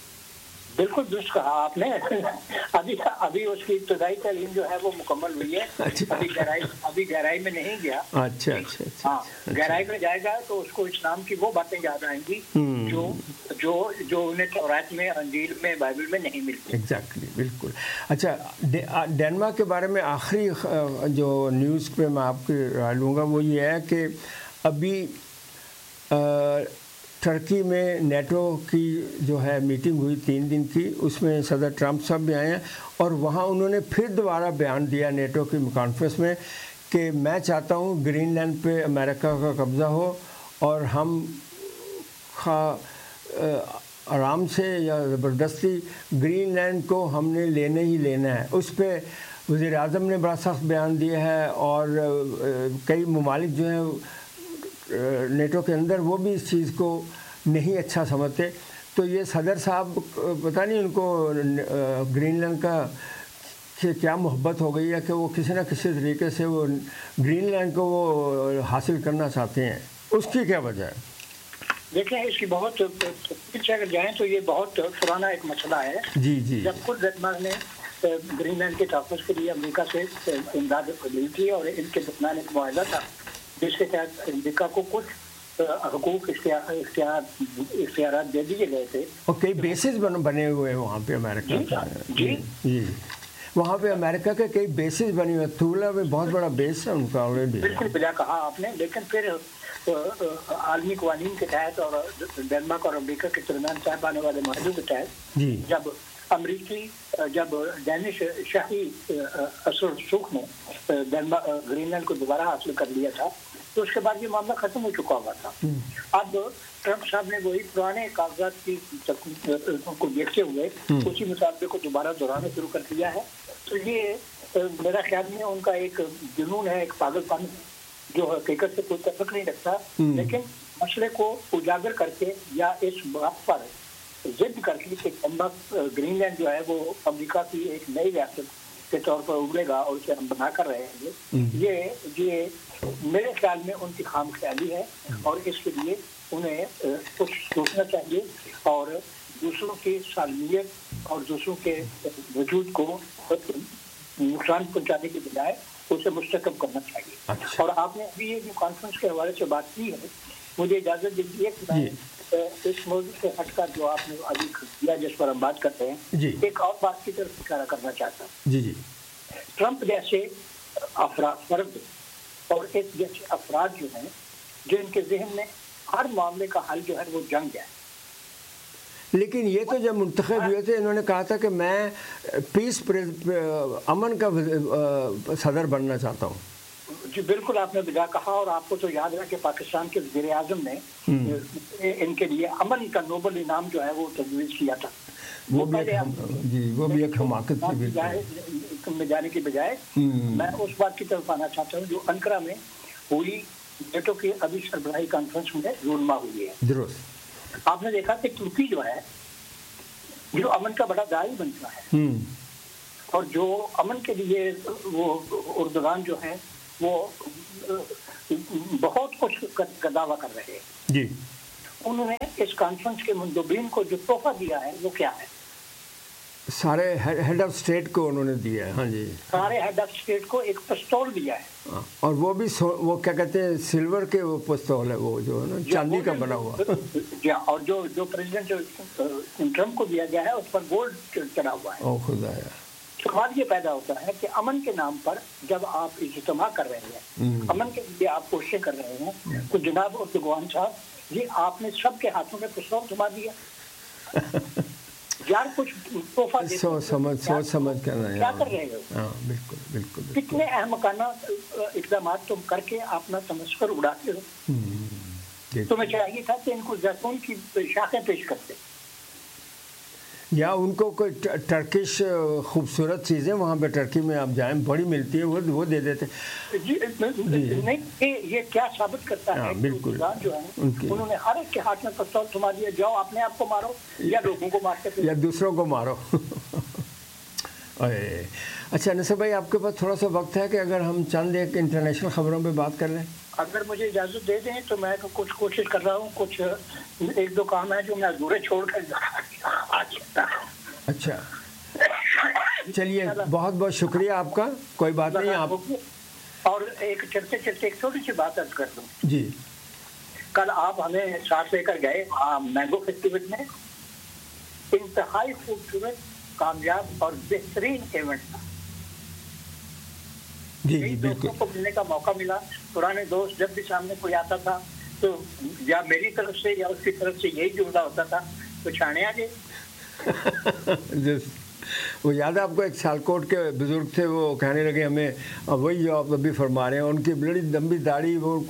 بالکل درست کہا آپ نے. ابھی ابھی اس کی ابتدائی تعلیم جو ہے وہ مکمل ہوئی ہے. ابھی گہرائی ابھی گہرائی میں نہیں گیا. اچھا اچھا ہاں گہرائی میں جائے گا تو اس کو اسلام کی وہ باتیں یاد آئیں گی جو جو جو انہیں تورات میں انجیل میں بائبل میں نہیں ملتی. ایگزیکٹلی بالکل. اچھا ڈینمارک کے بارے میں آخری جو نیوز پہ میں آپ کی رائے لوں گا وہ یہ ہے کہ ابھی ٹرکی میں نیٹو کی جو ہے میٹنگ ہوئی تین دن کی اس میں صدر ٹرمپ صاحب بھی آئے ہیں اور وہاں انہوں نے پھر دوبارہ بیان دیا نیٹو کی کانفرنس میں کہ میں چاہتا ہوں گرین لینڈ پہ امریکہ کا قبضہ ہو اور ہم آرام سے یا زبردستی گرین لینڈ کو ہم نے لینے ہی لینا ہے. اس پہ وزیر اعظم نے بڑا سخت بیان دیا ہے اور کئی ممالک جو ہیں نیٹو کے اندر وہ بھی اس چیز کو نہیں اچھا سمجھتے. تو یہ صدر صاحب پتہ نہیں ان کو گرین لینڈ کا کیا محبت ہو گئی ہے کہ وہ کسی نہ کسی طریقے سے وہ گرین لینڈ کو وہ حاصل کرنا چاہتے ہیں. اس کی کیا وجہ ہے؟ دیکھیں اس کی بہت پیچھے اگر جائیں تو یہ بہت پرانا ایک مسئلہ ہے. جی جی. جب خود ڈنمارک نے گرین لینڈ کے تحفظ کے لیے امریکہ سے امداد لی تھی اور ان کے درمیان ایک معاہدہ تھا جس کے تحت امریکہ کو کچھ حقوق اختیارات دے دیے گئے تھے اور کئی بیسز بنے ہوئے ہیں وہاں پہ امریکہ. جی جی وہاں پہ امریکہ کے کئی بیسز بنے ہوئے. تھولا میں بہت بڑا بیس ہے ان کا آلریڈی. بالکل بلا کہا آپ نے. لیکن پھر عالمی قوانین کے تحت اور ڈنمارک اور امریکہ کے درمیان طے پانے والے معاہدوں کے تحت جب امریکی جب ڈینش شاہی اثر سوکھ نے گرین لینڈ کو دوبارہ حاصل کر لیا تھا تو اس کے بعد یہ معاملہ ختم ہو چکا ہوا تھا. اب ٹرمپ صاحب نے وہی پرانے کاغذات کی کو دیکھتے ہوئے اسی مطالبے کو دوبارہ دہرانا شروع کر دیا ہے. تو یہ میرا خیال میں ان کا ایک جنون ہے, ایک پاگل پن جو حقیقت سے کوئی تعلق نہیں رکھتا, لیکن مسئلے کو اجاگر کر کے یا اس بات پر ضد کر کے کہ گرین لینڈ جو ہے وہ امریکہ کی ایک نئی ریاست کے طور پر ابھرے گا اور اسے ہم بنا کر رہے ہیں, یہ یہ میرے خیال میں ان کی خام خیالی ہے اور اس کے لیے انہیں کچھ سوچنا چاہیے اور دوسروں کی سالمیت اور دوسروں کے وجود کو نقصان پہنچانے کے بجائے اسے مستحکم کرنا چاہیے. اور آپ نے ابھی یہ جو کانفرنس کے حوالے سے بات کی ہے, مجھے اجازت دیجیے کہ میں اس موضوع سے ہٹ کر جو آپ نے ابھی کیا جس پر ہم بات کرتے ہیں ایک اور بات کی طرف اشارہ کرنا چاہتا ہوں. جی جی. ٹرمپ جیسے افراد فرد اور ایک جیسے افراد جو ہیں جن کے ذہن میں ہر معاملے کا حل جو ہے وہ جنگ ہے, لیکن یہ تو جب منتخب ہوئے تھے انہوں نے کہا تھا کہ میں پیس امن کا صدر بننا چاہتا ہوں. جی بالکل آپ نے بجا کہا, اور آپ کو تو یاد ہے کہ پاکستان کے وزیر اعظم نے ان کے لیے امن کا نوبل انعام جو ہے وہ تجویز کیا تھا. وہ بھی جی وہ بھی ایک حماقت تھی. میں جانے کی بجائے میں اس بات کی طرف آنا چاہتا ہوں جو انقرہ میں ہوئی نیٹو کی ابھی سربراہی کانفرنس میں رونما ہوئی ہے. درست. آپ نے دیکھا کہ ترکی جو ہے جو امن کا بڑا داعی بنتا ہے اور جو امن کے لیے وہ اردوغان جو ہے وہ بہت کچھ کا دعویٰ کر رہے ہیں جی. انہوں نے اس کانفرنس کے مندوبین کو جو تحفہ دیا ہے وہ کیا ہے؟ سارے ہیڈ آف اسٹیٹ کو انہوں نے دیا ہے. ہاں جی, سارے ہیڈ آف اسٹیٹ کو ایک پستول دیا ہے اور وہ بھی وہ کیا کہتے ہیں سلور کے وہ پستول ہے وہ جو ہے نا چاندی کا بنا ہوا. جی, اور جو جو پریزیڈنٹ ٹرمپ کو دیا گیا ہے اس پر گولڈ چڑھا ہوا ہے. او خدا ہے. سوال یہ پیدا ہوتا ہے کہ امن کے نام پر جب آپ اجتماع کر رہے ہیں, امن کے لیے آپ کوششیں کر رہے ہیں, تو جناب اردوغان صاحب جی آپ نے سب کے ہاتھوں میں پستول تھما دیا. یار کچھ تحفہ سوچ سمجھ سوچ سمجھ کرنا کیا کر رہے ہو؟ ہاں بالکل بالکل. کتنے احمقانہ اقدامات تم کر کے اپنا تمسخر اڑاتے ہو. تمہیں چاہیے تھا کہ ان کو زیتون کی شاخیں پیش کرتے یا ان کو کوئی ٹرکش خوبصورت چیزیں وہاں پہ ٹرکی میں آپ جائیں بڑی ملتی ہے وہ وہ دے دیتے. جی نہیں, یہ کیا ثابت کرتا ہے بالکل جو ہے انہوں نے ہر ایک کے ہاتھ میں پستول تھما دیا, جاؤ اپنے آپ کو مارو یا لوگوں کو مارتے یا دوسروں کو مارو. اچھا نصر بھائی آپ کے پاس تھوڑا سا وقت ہے کہ اگر ہم چند ایک انٹرنیشنل خبروں پہ بات کر لیں؟ اگر مجھے اجازت دے دیں تو میں کچھ کوشش کر رہا ہوں, کچھ ایک دو کام ہے جو میں ادھورے چھوڑ کر آ جاتا ہوں. اچھا چلیے بہت بہت شکریہ آپ کا. کوئی بات نہیں آپ. اور ایک چلتے چلتے ایک چھوٹی سی بات عرض کر دوں. جی کل آپ ہمیں ساتھ لے کر گئے مینگو فیسٹیول میں, انتہائی خوبصورت کامیاب اور بہترین ایونٹ تھا. جی جی بالکل. کو ملنے کا موقع ملا. پرانے دوست جب بھی سامنے کوئی آتا تھا تو یا میری طرف سے یا اس کی طرف سے یہی جملہ ہوتا تھا, تو چھانے آ گئے. وہ یاد ہے آپ کو ایک سیالکوٹ کے بزرگ تھے, وہ کہنے لگے ہمیں وہی جو آپ ابھی فرما رہے ہیں, ان کی بڑی لمبی داڑھی, وہ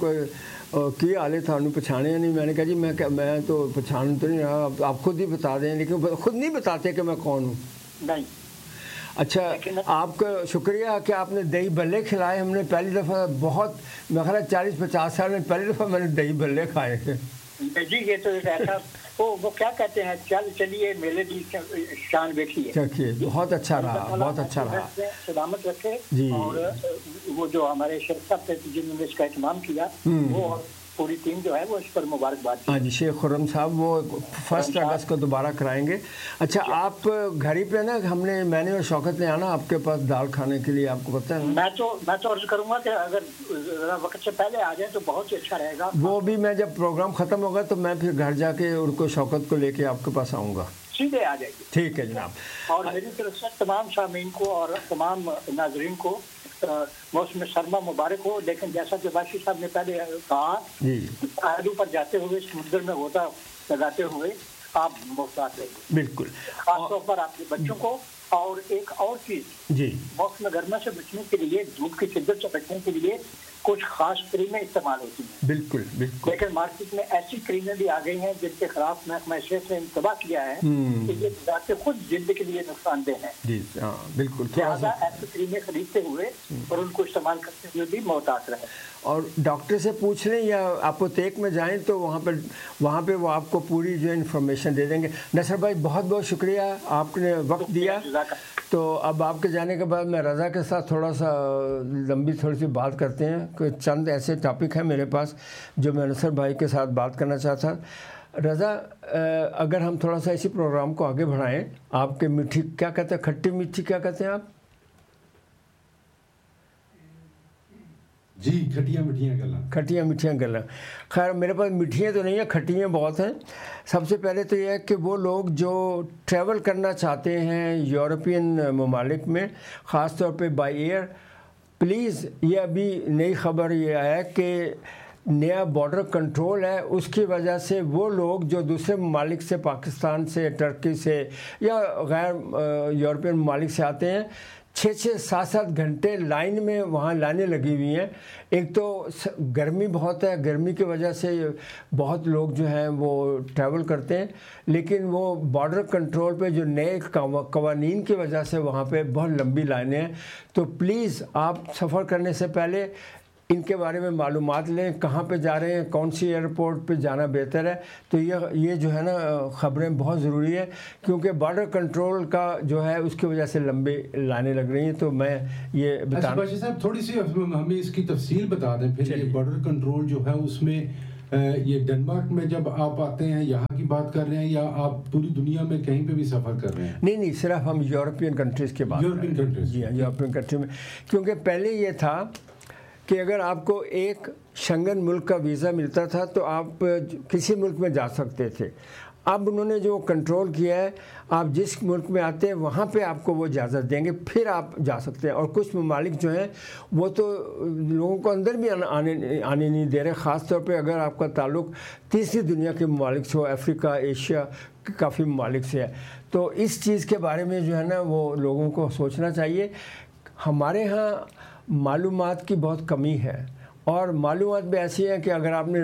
کی آلے تھا انہوں پچھانے نہیں. میں نے کہا جی میں میں تو پچھان تو نہیں رہا, آپ خود ہی بتا دیں, لیکن خود نہیں بتاتے کہ میں کون ہوں. نہیں. اچھا آپ کا شکریہ کہ آپ نے دہی بھلے کھلائے. ہم نے پہلی دفعہ بہت میں خیال چالیس پچاس سال میں پہلی دفعہ میں نے دہی بھلے کھائے ہیں. جی یہ تو ایسا وہ کیا کہتے ہیں, چل چلیے میلے کی شان دیکھیے. دیکھیے بہت اچھا رہا, بہت اچھا رہا. سلامت رکھے. جی اور وہ جو ہمارے شیخ صاحب تھے جنہوں نے اس کا اہتمام کیا, وہ پوری ٹیم جو ہے وہ اس پر مبارکباد. ہاں جی شیخ خرم صاحب وہ فرسٹ اگست کو دوبارہ کرائیں گے. اچھا آپ گھر ہی پہ نا, ہم نے میں نے اور شوکت نے آنا آپ کے پاس دال کھانے کے لیے, آپ کو پتہ ہے. میں تو میں تو عرض کروں گا کہ اگر ذرا وقت سے پہلے آ جائیں تو بہت ہی اچھا رہے گا. وہ بھی میں جب پروگرام ختم ہوگا تو میں پھر گھر جا کے ان کو شوکت کو لے کے آپ کے پاس آؤں گا. سیدھے آ جائیے. ٹھیک ہے جناب. اور میری طرف سے تمام سامعین کو اور تمام ناظرین کو موسم سرما مبارک ہو. لیکن جیسا کہ باشی صاحب نے پہلے کہا, پہاڑوں پر جاتے ہوئے سمندر میں غوطہ لگاتے ہوئے آپ محتاط رہیے. بالکل. خاص طور پر آپ کے بچوں کو. اور ایک اور چیز, جی موسم گرما سے بچنے کے لیے, دھوپ کی شدت سے بچنے کے لیے کچھ خاص کریمیں استعمال ہوتی ہیں. بالکل بالکل. لیکن مارکیٹ میں ایسی کریمیں بھی آ گئی ہیں جن کے خلاف محکمہ صحت نے انتباہ کیا ہے کہ یہ ذات خود جلد کے لیے نقصان دہ ہیں. جی ہاں بالکل. لہٰذا ایسی کریمیں خریدتے ہوئے اور ان کو استعمال کرتے ہوئے بھی محتاط رہیں. اور ڈاکٹر سے پوچھ لیں یا اپوتیک میں جائیں تو وہاں پہ وہاں پہ وہ آپ کو پوری جو انفارمیشن دے دیں گے. نصر بھائی بہت بہت شکریہ, آپ نے وقت دیا. تو اب آپ کے جانے کے بعد میں رضا کے ساتھ تھوڑا سا لمبی تھوڑی سی بات کرتے ہیں. کوئی چند ایسے ٹاپک ہیں میرے پاس جو میں نصر بھائی کے ساتھ بات کرنا چاہتا. رضا اگر ہم تھوڑا سا اسی پروگرام کو آگے بڑھائیں, آپ کے میٹھی کیا کہتے ہیں, کھٹی میٹھی کیا کہتے ہیں آپ؟ جی کھٹیاں میٹھیاں گلاں. کھٹیاں میٹھیاں گلاں. خیر میرے پاس میٹھیاں تو نہیں ہیں, کھٹیاں بہت ہیں. سب سے پہلے تو یہ ہے کہ وہ لوگ جو ٹریول کرنا چاہتے ہیں یورپین ممالک میں, خاص طور پہ بائی ایئر, پلیز یہ ابھی نئی خبر یہ ہے کہ نیا بارڈر کنٹرول ہے, اس کی وجہ سے وہ لوگ جو دوسرے ممالک سے, پاکستان سے, ٹرکی سے یا غیر یورپین ممالک سے آتے ہیں, छः छः सात सात घंटे लाइन में वहाँ लाने लगी हुई हैं। एक तो गर्मी बहुत है, गर्मी की वजह से बहुत लोग जो हैं वो ट्रैवल करते हैं, लेकिन वो बॉर्डर कंट्रोल पे जो नए कवानीन की वजह से वहाँ पे बहुत लंबी लाइनें हैं। तो प्लीज़ आप सफ़र करने से पहले इनके बारे में मालूमात लें, कहाँ पे जा रहे हैं, कौन सी एयरपोर्ट पे जाना बेहतर है। तो ये ये जो है ना ख़बरें बहुत ज़रूरी है, क्योंकि बॉर्डर कंट्रोल का जो है उसकी वजह से लंबी लाने लग रही हैं। तो मैं ये बता अच्छा साहब थोड़ी सी हमें इसकी तफसील बता दें फिर। ये बॉर्डर कंट्रोल जो है उसमें ये डेनमार्क में जब आप आते हैं यहाँ की बात कर रहे हैं या आप पूरी दुनिया में कहीं पे भी सफ़र कर रहे हैं? नहीं नहीं, सिर्फ हम यूरोपियन कंट्रीज़ की बात यूरोपियन कंट्रीज़ जी हाँ, यूरोपियन कंट्री में। क्योंकि पहले ये था कि अगर आपको एक शंघन मुल्क का वीज़ा मिलता था तो आप किसी मुल्क में जा सकते थे। अब उन्होंने जो कंट्रोल किया है, आप जिस मुल्क में आते हैं वहाँ पे आपको वो इजाज़त देंगे, फिर आप जा सकते हैं। और कुछ ममालिक जो हैं वो तो लोगों को अंदर भी आने आने नहीं दे रहे, ख़ास तौर पे अगर आपका ताल्लुक़ तीसरी दुनिया के ममालिक से हो, अफ्रीका, एशिया काफ़ी ममालिक से है। तो इस चीज़ के बारे में जो है ना वो लोगों को सोचना चाहिए। हमारे यहाँ मालूमात की बहुत कमी है, और मालूमात भी ऐसी हैं कि अगर आपने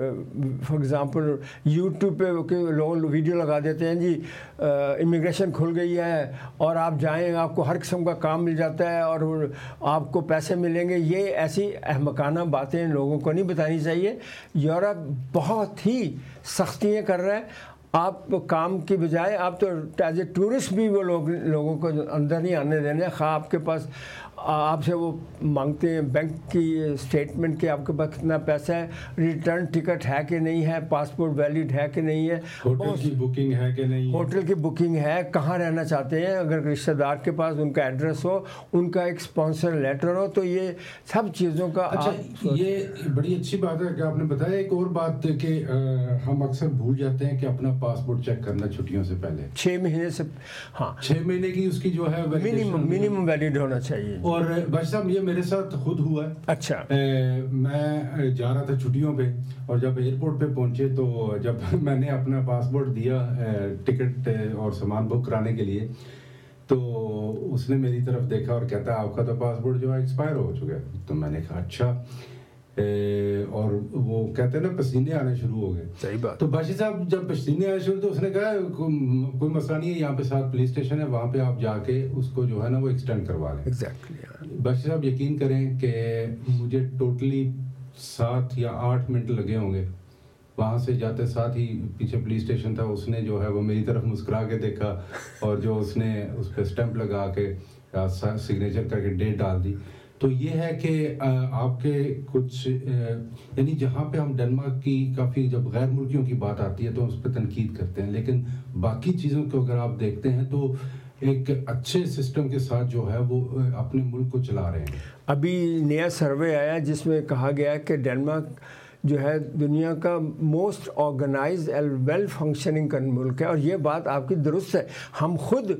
फॉर एग्ज़ाम्पल यूट्यूब पे के लोग वीडियो लगा देते हैं जी इमिग्रेशन खुल गई है और आप जाएं, आपको हर किस्म का काम मिल जाता है और आपको पैसे मिलेंगे, ये ऐसी अहमकाना बातें लोगों को नहीं बतानी चाहिए। यूरोप बहुत ही सख्तियाँ कर रहा है। आप काम की बजाय आप तो एज ए टूरिस्ट भी वो लोग लोगों को अंदर नहीं आने देने। खा आपके पास आपसे वो मांगते हैं बैंक की स्टेटमेंट कि आपके पास कितना पैसा है, रिटर्न टिकट है कि नहीं है, पासपोर्ट वैलिड है कि नहीं है, होटल की बुकिंग है कि नहीं, होटल की बुकिंग है, कहाँ रहना चाहते हैं, अगर रिश्तेदार के पास उनका एड्रेस हो, उनका एक स्पॉन्सर लेटर हो, तो ये सब चीज़ों का। अच्छा, ये बड़ी अच्छी बात है कि आपने बताया। एक और बात कि हम अक्सर भूल जाते हैं कि अपना पासपोर्ट चेक करना छुट्टियों से पहले, छः महीने से। हाँ, छः महीने की उसकी जो है मिनिमम मिनिमम वैलिड होना चाहिए। और भाई साहब ये मेरे साथ खुद हुआ है। अच्छा। ए, मैं जा रहा था छुट्टियों पे, और जब एयरपोर्ट पे पहुंचे तो जब मैंने अपना पासपोर्ट दिया टिकट और सामान बुक कराने के लिए, तो उसने मेरी तरफ देखा और कहता आपका तो पासपोर्ट जो है एक्सपायर हो चुका है। तो मैंने कहा अच्छा। ए, और वो कहते हैं ना पसीने आने शुरू हो गए। सही बात। तो बाशी साहब जब पसीने आने शुरू, तो उसने कहा को, कोई मसला नहीं है, यहाँ पे साथ पुलिस स्टेशन है, वहाँ पे आप जाके उसको जो है ना वो एक्सटेंड करवा लें। एग्जैक्टली। बाशी साहब यकीन करें कि मुझे टोटली सात या आठ मिनट लगे होंगे। वहाँ से जाते साथ ही पीछे पुलिस स्टेशन था, उसने जो है वो मेरी तरफ मुस्कुरा के देखा और जो उसने उस पर स्टैंप लगा के सिग्नेचर करके डेट डाल दी। तो ये है कि आपके कुछ यानी जहाँ पे हम डेनमार्क की काफ़ी जब गैर मुल्कियों की बात आती है तो उस पर तनकीद करते हैं, लेकिन बाकी चीज़ों को अगर आप देखते हैं तो एक अच्छे सिस्टम के साथ जो है वो अपने मुल्क को चला रहे हैं। अभी नया सर्वे आया जिसमें कहा गया कि डेनमार्क जो है दुनिया का most organised and well functioning मुल्क है। और ये बात आपकी दुरुस्त है। हम खुद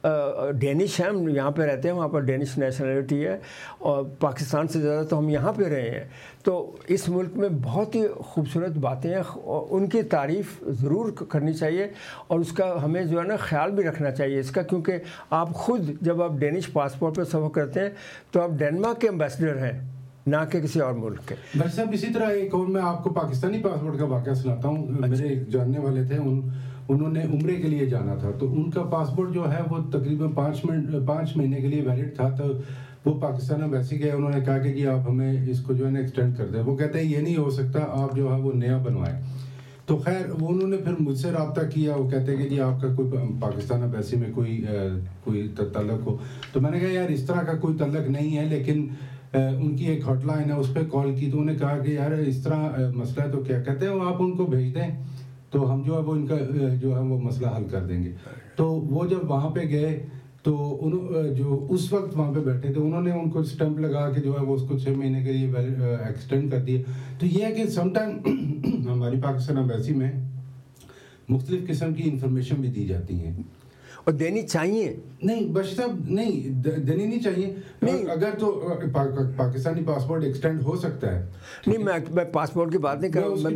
डेनिश हैं, हम यहाँ पे रहते हैं, वहाँ पर डेनिश नेशनलिटी है, और पाकिस्तान से ज़्यादा तो हम यहाँ पे रहे हैं। तो इस मुल्क में बहुत ही खूबसूरत बातें हैं, उनकी तारीफ़ ज़रूर करनी चाहिए और उसका हमें जो है ना ख्याल भी रखना चाहिए इसका, क्योंकि आप खुद जब आप डेनिश पासपोर्ट पर सफ़र करते हैं तो आप डेनमार्क के एम्बेसडर हैं, ना कि किसी और मुल्क के। भाई साहब इसी तरह एक और मैं आपको पाकिस्तानी पासपोर्ट का वाक़या सुनाता हूँ। अच्छा। मेरे एक जानने वाले थे, उन उन्होंने उम्रे के लिए जाना था, तो उनका पासपोर्ट जो है वो तकरीबन पाँच मिनट पाँच महीने के लिए वैलिड था। तो वो पाकिस्तान एम्बेसी गए, उन्होंने कहा कि जी आप हमें इसको जो है ना एक्सटेंड कर दें। वो कहते हैं ये नहीं हो सकता, आप जो है वो नया बनवाएं। तो खैर वो उन्होंने फिर मुझसे रब्ता किया, वो कहते हैं कि जी आपका कोई पाकिस्तान एम्बेसी में कोई कोई तल्लक हो। तो मैंने कहा यार इस तरह का कोई तल्लक नहीं है, लेकिन उनकी एक हॉटलाइन है उस पर कॉल की, तो उन्होंने कहा कि यार इस तरह मसला है। तो क्या कहते हैं वो आप उनको भेज दें तो हम जो है वो इनका जो है वो मसला हल कर देंगे। तो वो जब वहाँ पे गए तो उन जो उस वक्त वहाँ पे बैठे थे उन्होंने उनको स्टैंप लगा के जो है वो उसको छः महीने के लिए एक्सटेंड कर दिए। तो ये है कि समटाइम हमारी पाकिस्तान एम्बेसी में मुख्तलिफ किस्म की इंफॉर्मेशन भी दी जाती हैं और देनी चाहिए। नहीं बश साहब नहीं देनी नहीं चाहिए। नहीं अगर तो पा, पाकिस्तानी पासपोर्ट एक्सटेंड हो सकता है। नहीं मैं मैं पासपोर्ट की बात नहीं कर रहा हूँ, मैं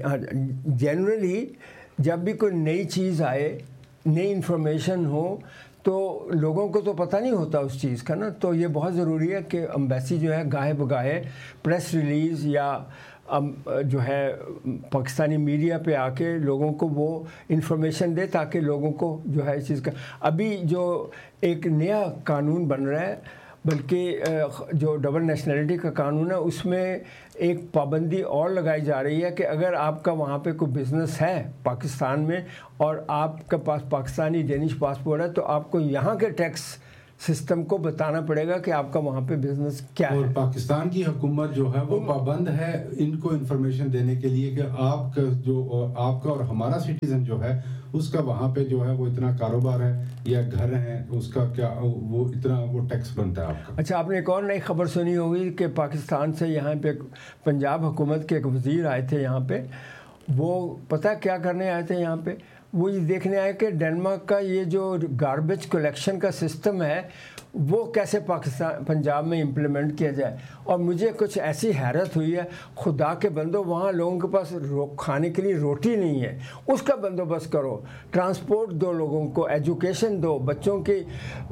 बात जनरली जब भी कोई नई चीज़ आए, नई इन्फॉर्मेशन हो, تو لوگوں کو تو پتہ نہیں ہوتا اس چیز کا نا. تو یہ بہت ضروری ہے کہ امبیسی جو ہے گاہے بگاہے پریس ریلیز یا جو ہے پاکستانی میڈیا پہ آ کے لوگوں کو وہ انفارمیشن دے تاکہ لوگوں کو جو ہے اس چیز کا. ابھی جو ایک نیا قانون بن رہا ہے بلکہ جو ڈبل نیشنلٹی کا قانون ہے اس میں ایک پابندی اور لگائی جا رہی ہے کہ اگر آپ کا وہاں پہ کوئی بزنس ہے پاکستان میں اور آپ کے پاس پاکستانی ڈینش پاسپورٹ ہے تو آپ کو یہاں کے ٹیکس سسٹم کو بتانا پڑے گا کہ آپ کا وہاں پہ بزنس کیا ہے. اور پاکستان کی حکومت جو ہے وہ پابند ہے ان کو انفارمیشن دینے کے لیے کہ آپ کا جو آپ کا اور ہمارا سٹیزن جو ہے اس کا وہاں پہ جو ہے وہ اتنا کاروبار ہے یا گھر ہے اس کا کیا وہ اتنا وہ ٹیکس بنتا ہے آپ کا. اچھا، آپ نے ایک اور نئی خبر سنی ہوگی کہ پاکستان سے یہاں پہ پنجاب حکومت کے ایک وزیر آئے تھے یہاں پہ. وہ پتہ کیا کرنے آئے تھے یہاں پہ؟ وہ یہ دیکھنے آئے کہ ڈنمارک کا یہ جو گاربیج کلیکشن کا سسٹم ہے وہ کیسے پاکستان پنجاب میں امپلیمنٹ کیا جائے. اور مجھے کچھ ایسی حیرت ہوئی ہے، خدا کے بندو وہاں لوگوں کے پاس کھانے کے لیے روٹی نہیں ہے، اس کا بندوبست کرو، ٹرانسپورٹ دو لوگوں کو، ایجوکیشن دو، بچوں کی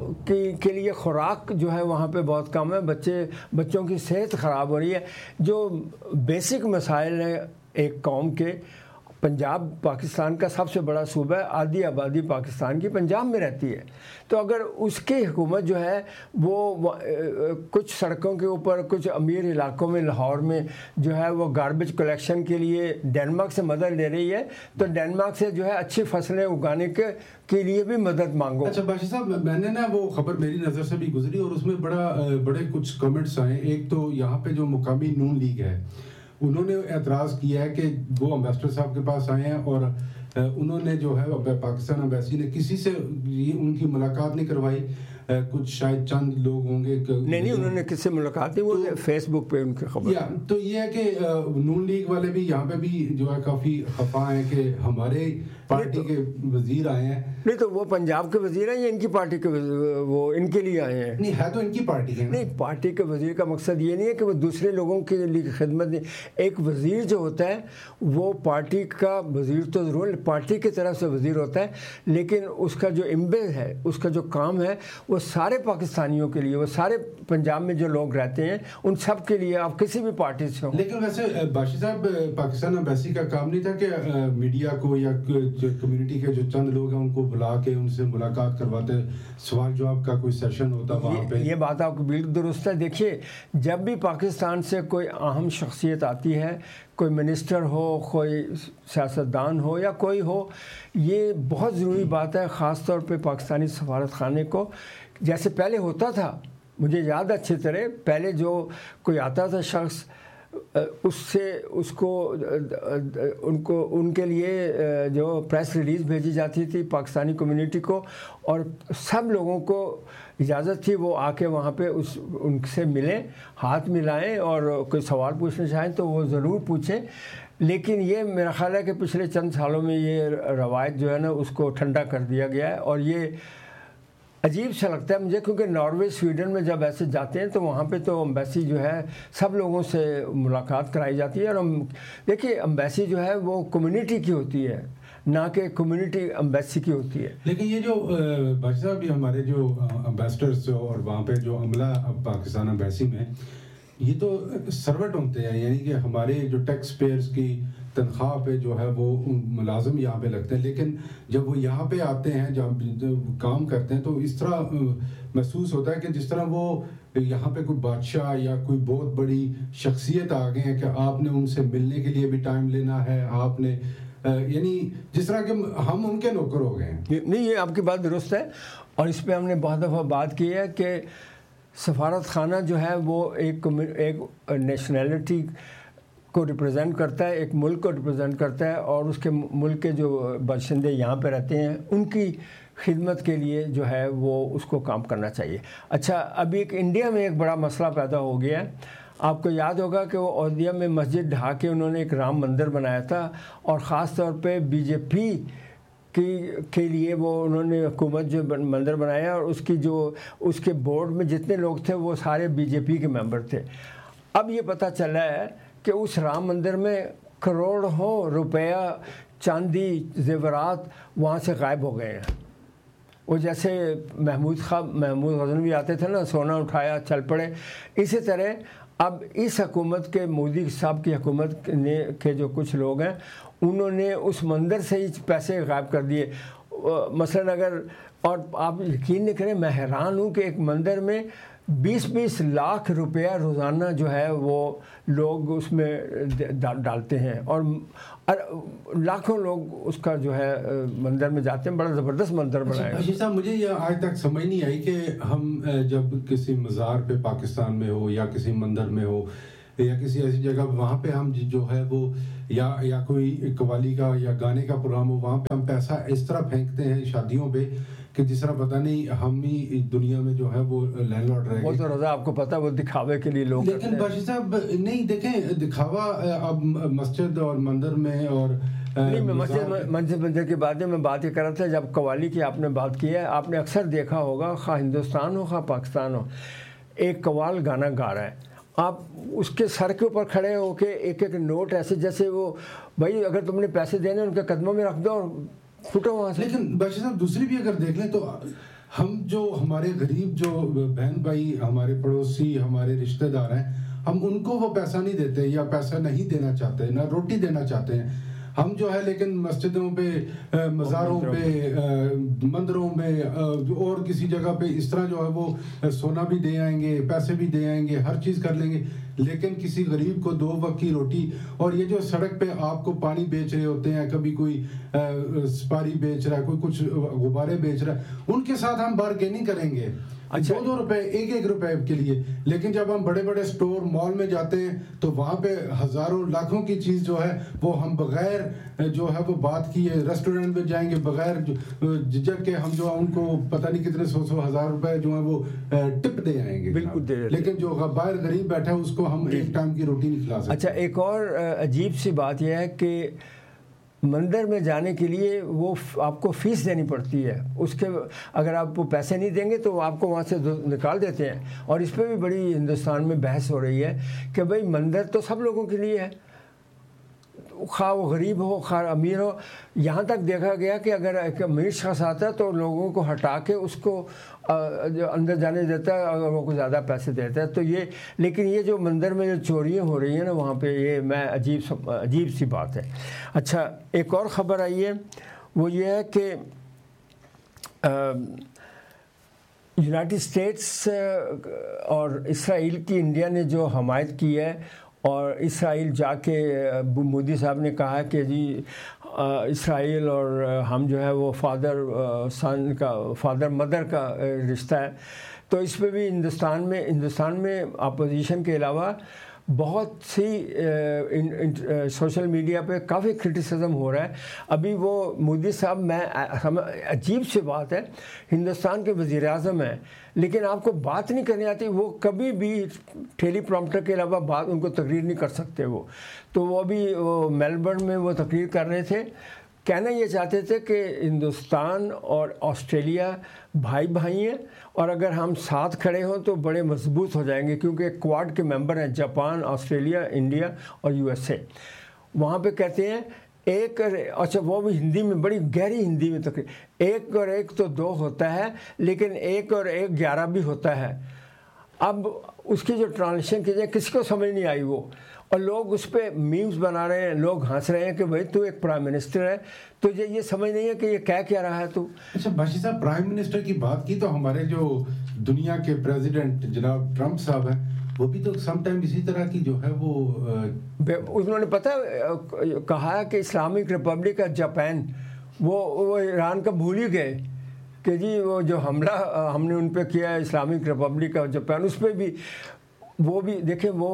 کے لیے خوراک جو ہے وہاں پہ بہت کم ہے، بچے بچوں کی صحت خراب ہو رہی ہے. جو بیسک مسائل ہیں ایک قوم کے. پنجاب پاکستان کا سب سے بڑا صوبہ ہے، آدھی آبادی پاکستان کی پنجاب میں رہتی ہے. تو اگر اس کی حکومت جو ہے وہ کچھ سڑکوں کے اوپر کچھ امیر علاقوں میں لاہور میں جو ہے وہ گاربیج کلیکشن کے لیے ڈنمارک سے مدد لے رہی ہے تو ڈنمارک سے جو ہے اچھی فصلیں اگانے کے کے لیے بھی مدد مانگو. اچھا بادشاہ صاحب، میں نے نا وہ خبر میری نظر سے بھی گزری اور اس میں بڑا بڑے کچھ کمنٹس آئے. ایک تو یہاں پہ جو مقامی نون لیگ ہے انہوں نے اعتراض کیا ہے کہ وہ امبیسڈر صاحب کے پاس آئے ہیں اور انہوں نے جو ہے پاکستان امبیسی نے کسی سے ان کی ملاقات نہیں کروائی. کچھ شاید چند لوگ ہوں گے نہیں نہیں انہوں نے کس سے ملاقات کی، وہ فیس بک پہ ان کی خبر. تو یہ ہے کہ نون لیگ والے بھی یہاں پہ بھی جو ہے کافی خفا ہیں کہ ہمارے پارٹی کے وزیر آئے ہیں. نہیں تو وہ پنجاب کے وزیر ہیں یا ان کی پارٹی کے وہ ان کے لیے آئے ہیں؟ نہیں ہے تو ان کی پارٹی کے. نہیں، پارٹی کے وزیر کا مقصد یہ نہیں ہے کہ وہ دوسرے لوگوں کے لیے خدمت نہیں. ایک وزیر جو ہوتا ہے وہ پارٹی کا وزیر تو ضرور پارٹی کی طرف سے وزیر ہوتا ہے، لیکن اس کا جو امبے ہے، اس کا جو کام ہے وہ سارے پاکستانیوں کے لیے، وہ سارے پنجاب میں جو لوگ رہتے ہیں ان سب کے لیے، آپ کسی بھی پارٹی سے ہوں. لیکن ویسے بادشاہ صاحب پاکستان امبیسی کا کام نہیں تھا کہ میڈیا کو یا کمیونٹی کے جو چند لوگ ہیں ان کو بلا کے ان سے ملاقات کرواتے، سوال جواب کا کوئی سیشن ہوتا وہاں پہ؟ یہ بات آپ کو بالکل درست ہے. دیکھیے، جب بھی پاکستان سے کوئی اہم شخصیت آتی ہے، کوئی منسٹر ہو، کوئی سیاستدان ہو یا کوئی ہو، یہ بہت ضروری بات ہے خاص طور پہ پاکستانی سفارت خانے کو. جیسے پہلے ہوتا تھا، مجھے یاد اچھی طرح پہلے جو کوئی آتا تھا شخص، اس سے اس کو ان کو ان کے لیے جو پریس ریلیز بھیجی جاتی تھی پاکستانی کمیونٹی کو، اور سب لوگوں کو اجازت تھی وہ آ کے وہاں پہ اس ان سے ملیں، ہاتھ ملائیں اور کوئی سوال پوچھنا چاہیں تو وہ ضرور پوچھیں. لیکن یہ میرا خیال ہے کہ پچھلے چند سالوں میں یہ روایت جو ہے نا اس کو ٹھنڈا کر دیا گیا ہے. اور یہ عجیب سا لگتا ہے مجھے، کیونکہ ناروے سویڈن میں جب ایسے جاتے ہیں تو وہاں پہ تو امبیسی جو ہے سب لوگوں سے ملاقات کرائی جاتی ہے. اور ہم دیکھیے امبیسی جو ہے وہ کمیونٹی کی ہوتی ہے، نہ کہ کمیونٹی امبیسی کی ہوتی ہے. لیکن یہ جو بادشاہ صاحب بھی ہمارے جو امبیسڈرس اور وہاں پہ جو عملہ پاکستان امبیسی میں یہ تو سروٹ ہوتے ہیں، یعنی کہ ہمارے جو ٹیکس پیئرز کی تنخواہ پہ جو ہے وہ ملازم یہاں پہ لگتے ہیں. لیکن جب وہ یہاں پہ آتے ہیں جب کام کرتے ہیں تو اس طرح محسوس ہوتا ہے کہ جس طرح وہ یہاں پہ کوئی بادشاہ یا کوئی بہت بڑی شخصیت آ گئے ہیں کہ آپ نے ان سے ملنے کے لیے بھی ٹائم لینا ہے، آپ نے یعنی جس طرح کہ ہم ان کے نوکر ہو گئے ہیں. نہیں، یہ آپ کی بات درست ہے اور اس پہ ہم نے بہت دفعہ بات کی ہے کہ سفارت خانہ جو ہے وہ ایک ایک نیشنلٹی کو ریپرزینٹ کرتا ہے، ایک ملک کو ریپرزینٹ کرتا ہے، اور اس کے ملک کے جو باشندے یہاں پہ رہتے ہیں ان کی خدمت کے لیے جو ہے وہ اس کو کام کرنا چاہیے. اچھا، ابھی ایک انڈیا میں ایک بڑا مسئلہ پیدا ہو گیا ہے. آپ کو یاد ہوگا کہ وہ اودھیا میں مسجد ڈھا کے انہوں نے ایک رام مندر بنایا تھا، اور خاص طور پہ بی جے پی کی کے لیے وہ انہوں نے حکومت جو مندر بنایا، اور اس کی جو اس کے بورڈ میں جتنے لوگ تھے وہ سارے بی جے پی کے ممبر تھے. اب یہ پتہ چلا ہے کہ اس رام مندر میں کروڑوں روپیہ چاندی زیورات وہاں سے غائب ہو گئے ہیں. وہ جیسے محمود خواہ محمود غزنوی آتے تھے نا، سونا اٹھایا چل پڑے، اسی طرح اب اس حکومت کے مودی صاحب کی حکومت نے کے جو کچھ لوگ ہیں انہوں نے اس منظر سے ہی پیسے غائب کر دیے. مثلا اگر اور آپ یقین نہیں کریں، میں حیران ہوں کہ ایک منظر میں بیس بیس لاکھ روپیہ روزانہ جو ہے وہ لوگ اس میں ڈالتے ہیں، اور لاکھوں لوگ اس کا جو ہے منظر میں جاتے ہیں. بڑا زبردست منظر بنایا. اچھا صاحب، مجھے یہ آج تک سمجھ نہیں آئی کہ ہم جب کسی مزار پہ پاکستان میں ہو یا کسی مندر میں ہو یا کسی ایسی جگہ وہاں پہ ہم جو ہے وہ یا یا کوئی قوالی کا یا گانے کا پروگرام ہو، وہاں پہ ہم پیسہ اس طرح پھینکتے ہیں شادیوں پہ کہ جس طرح پتہ نہیں ہم ہی دنیا میں جو ہے وہ لینڈ لارڈ رہے. وہ تو رضا آپ کو پتہ وہ دکھاوے کے لیے لوگ. لیکن باشی صاحب نہیں دیکھیں، دکھاوا اب مسجد اور مندر میں اور نہیں، میں مسجد مسجد مندر کی بات ہے، میں بات یہ کر رہا تھا جب قوالی کی آپ نے بات کی ہے، آپ نے اکثر دیکھا ہوگا خواہ ہندوستان ہو خواہ پاکستان ہو، ایک قوال گانا گا رہا ہے، آپ اس کے سر کے اوپر کھڑے ہو کے ایک ایک نوٹ ایسے جیسے وہ بھائی اگر تم نے پیسے دینے ان کے قدموں میں رکھ دو اور پھوٹو وہاں سے. لیکن بادشاہ صاحب دوسری بھی اگر دیکھ لیں تو ہم جو ہمارے غریب جو بہن بھائی ہمارے پڑوسی ہمارے رشتہ دار ہیں، ہم ان کو وہ پیسہ نہیں دیتے یا پیسہ نہیں دینا چاہتے، نہ روٹی دینا چاہتے ہیں. ہم جو ہے لیکن مسجدوں پہ، مزاروں پہ، مندروں میں اور کسی جگہ پہ اس طرح جو ہے وہ سونا بھی دے آئیں گے، پیسے بھی دے آئیں گے، ہر چیز کر لیں گے، لیکن کسی غریب کو دو وقت کی روٹی. اور یہ جو سڑک پہ آپ کو پانی بیچ رہے ہوتے ہیں، کبھی کوئی سپاری بیچ رہا ہے، کوئی کچھ غبارے بیچ رہا ہے، ان کے ساتھ ہم بارگیننگ کریں گے دو دو روپے ایک ایک روپے کے لیے. لیکن جب ہم بڑے بڑے سٹور مال میں جاتے ہیں تو وہاں پہ ہزاروں لاکھوں کی چیز جو ہے وہ ہم بغیر جو ہے وہ بات کی ہے، ریسٹورنٹ میں جائیں گے بغیر جھجک کے ہم جو ہے ان کو پتہ نہیں کتنے سو سو ہزار روپے جو ہے وہ ٹپ دے آئیں گے. بالکل. لیکن جو باہر غریب بیٹھا ہے اس کو ہم ایک ٹائم کی روٹی نہیں کھلا سکتے. اچھا، ایک اور عجیب سی بات یہ ہے کہ مندر میں جانے کے لیے وہ آپ کو فیس دینی پڑتی ہے. اس کے اگر آپ وہ پیسے نہیں دیں گے تو وہ آپ کو وہاں سے نکال دیتے ہیں. اور اس پہ بھی بڑی ہندوستان میں بحث ہو رہی ہے کہ بھئی مندر تو سب لوگوں کے لیے ہے، خواہ وہ غریب ہو خواہ امیر ہو. یہاں تک دیکھا گیا کہ اگر ایک امیر شخص آتا ہے تو لوگوں کو ہٹا کے اس کو جو اندر جانے دیتا ہے اگر وہ کو زیادہ پیسے دیتا ہے. تو یہ لیکن یہ جو مندر میں جو چوریاں ہو رہی ہیں نا وہاں پہ، یہ میں عجیب عجیب سی بات ہے. اچھا، ایک اور خبر آئی ہے، وہ یہ ہے کہ یونائٹڈ اسٹیٹس اور اسرائیل کی انڈیا نے جو حمایت کی ہے، اور اسرائیل جا کے مودی صاحب نے کہا کہ جی اسرائیل اور ہم جو ہے وہ فادر سن کا فادر مدر کا رشتہ ہے. تو اس پہ بھی ہندوستان میں ہندوستان میں اپوزیشن کے علاوہ بہت سی سوشل میڈیا پہ کافی کرٹیسزم ہو رہا ہے. ابھی وہ مودی صاحب، میں عجیب سی بات ہے، ہندوستان کے وزیر اعظم ہیں لیکن آپ کو بات نہیں کرنی آتی. وہ کبھی بھی ٹیلی پرومپٹر کے علاوہ بات ان کو تقریر نہیں کر سکتے. وہ تو وہ ابھی وہ میلبرن میں وہ تقریر کر رہے تھے، کہنا یہ چاہتے تھے کہ ہندوستان اور آسٹریلیا بھائی بھائی ہیں اور اگر ہم ساتھ کھڑے ہوں تو بڑے مضبوط ہو جائیں گے، کیونکہ کواد کے ممبر ہیں جاپان، آسٹریلیا، انڈیا اور یو ایس اے. وہاں پہ کہتے ہیں ایک، اچھا وہ بھی ہندی میں بڑی گہری ہندی میں تقریر، ایک اور ایک تو دو ہوتا ہے لیکن ایک اور ایک گیارہ بھی ہوتا ہے. اب اس کی جو ٹرانسلیشن کی جائے کسی کو سمجھ نہیں آئی وہ، اور لوگ اس پہ میمز بنا رہے ہیں، لوگ ہنس رہے ہیں کہ بھائی تو ایک پرائم منسٹر ہے، تجھے یہ سمجھ نہیں ہے کہ یہ کہہ کیا رہا ہے تو. اچھا باشی صاحب، پرائم منسٹر کی بات کی تو ہمارے جو دنیا کے پریزیڈنٹ جناب ٹرمپ صاحب ہیں وہ بھی تو سم ٹائم اسی طرح کی جو ہے وہ انہوں نے پتہ کہا ہے کہ اسلامک ریپبلک آف جاپان، وہ وہ ایران کا بھول ہی گئے کہ جی وہ جو حملہ ہم نے ان پہ کیا ہے اسلامک ریپبلک آف جاپان، اس پہ بھی وہ بھی دیکھیں وہ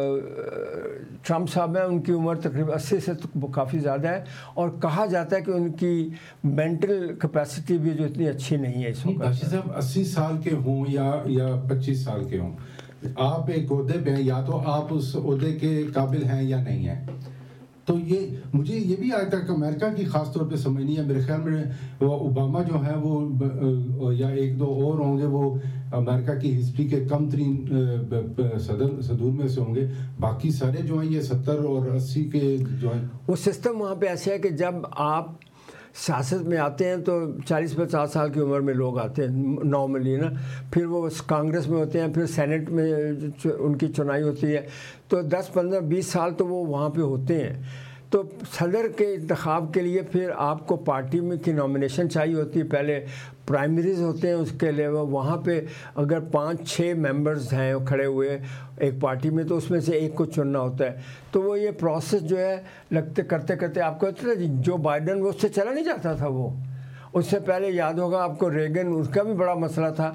ٹرمپ صاحب ہیں، ان کی عمر تقریباً اسی سے کافی زیادہ ہے اور کہا جاتا ہے کہ ان کی مینٹل کیپیسٹی بھی جو اتنی اچھی نہیں ہے اس وقت. باشی صاحب اسی سال کے ہوں یا یا پچیس سال کے ہوں، آپ ایک عہدے پہ ہیں، یا تو آپ اس عہدے کے قابل ہیں یا نہیں ہیں. تو یہ مجھے یہ بھی آج تک امریکہ کی خاص طور پہ سمجھ نہیں ہے. میرے خیال میں وہ اوباما جو ہے وہ یا ایک دو اور ہوں گے وہ امریکہ کی ہسٹری کے کم ترین صدر صدور میں سے ہوں گے. باقی سارے جو ہیں یہ ستر اور اسی کے جو ہیں. وہ سسٹم وہاں پہ ایسا ہے کہ جب آپ سیاست میں آتے ہیں تو چالیس پچاس سال کی عمر میں لوگ آتے ہیں نارملی نا، پھر وہ کانگریس میں ہوتے ہیں، پھر سینٹ میں ان کی چنائی ہوتی ہے، تو دس پندرہ بیس سال تو وہ وہاں پہ ہوتے ہیں. تو صدر کے انتخاب کے لیے پھر آپ کو پارٹی میں کی نامینیشن چاہیے ہوتی ہے، پہلے پرائمریز ہوتے ہیں، اس کے علاوہ وہاں پہ اگر پانچ چھ ممبرز ہیں کھڑے ہوئے ایک پارٹی میں تو اس میں سے ایک کو چننا ہوتا ہے. تو وہ یہ پروسیس جو ہے لگتے کرتے کرتے آپ کو جو بائیڈن وہ اس سے چلا نہیں جاتا تھا، وہ اس سے پہلے یاد ہوگا آپ کو ریگن، اس کا بھی بڑا مسئلہ تھا،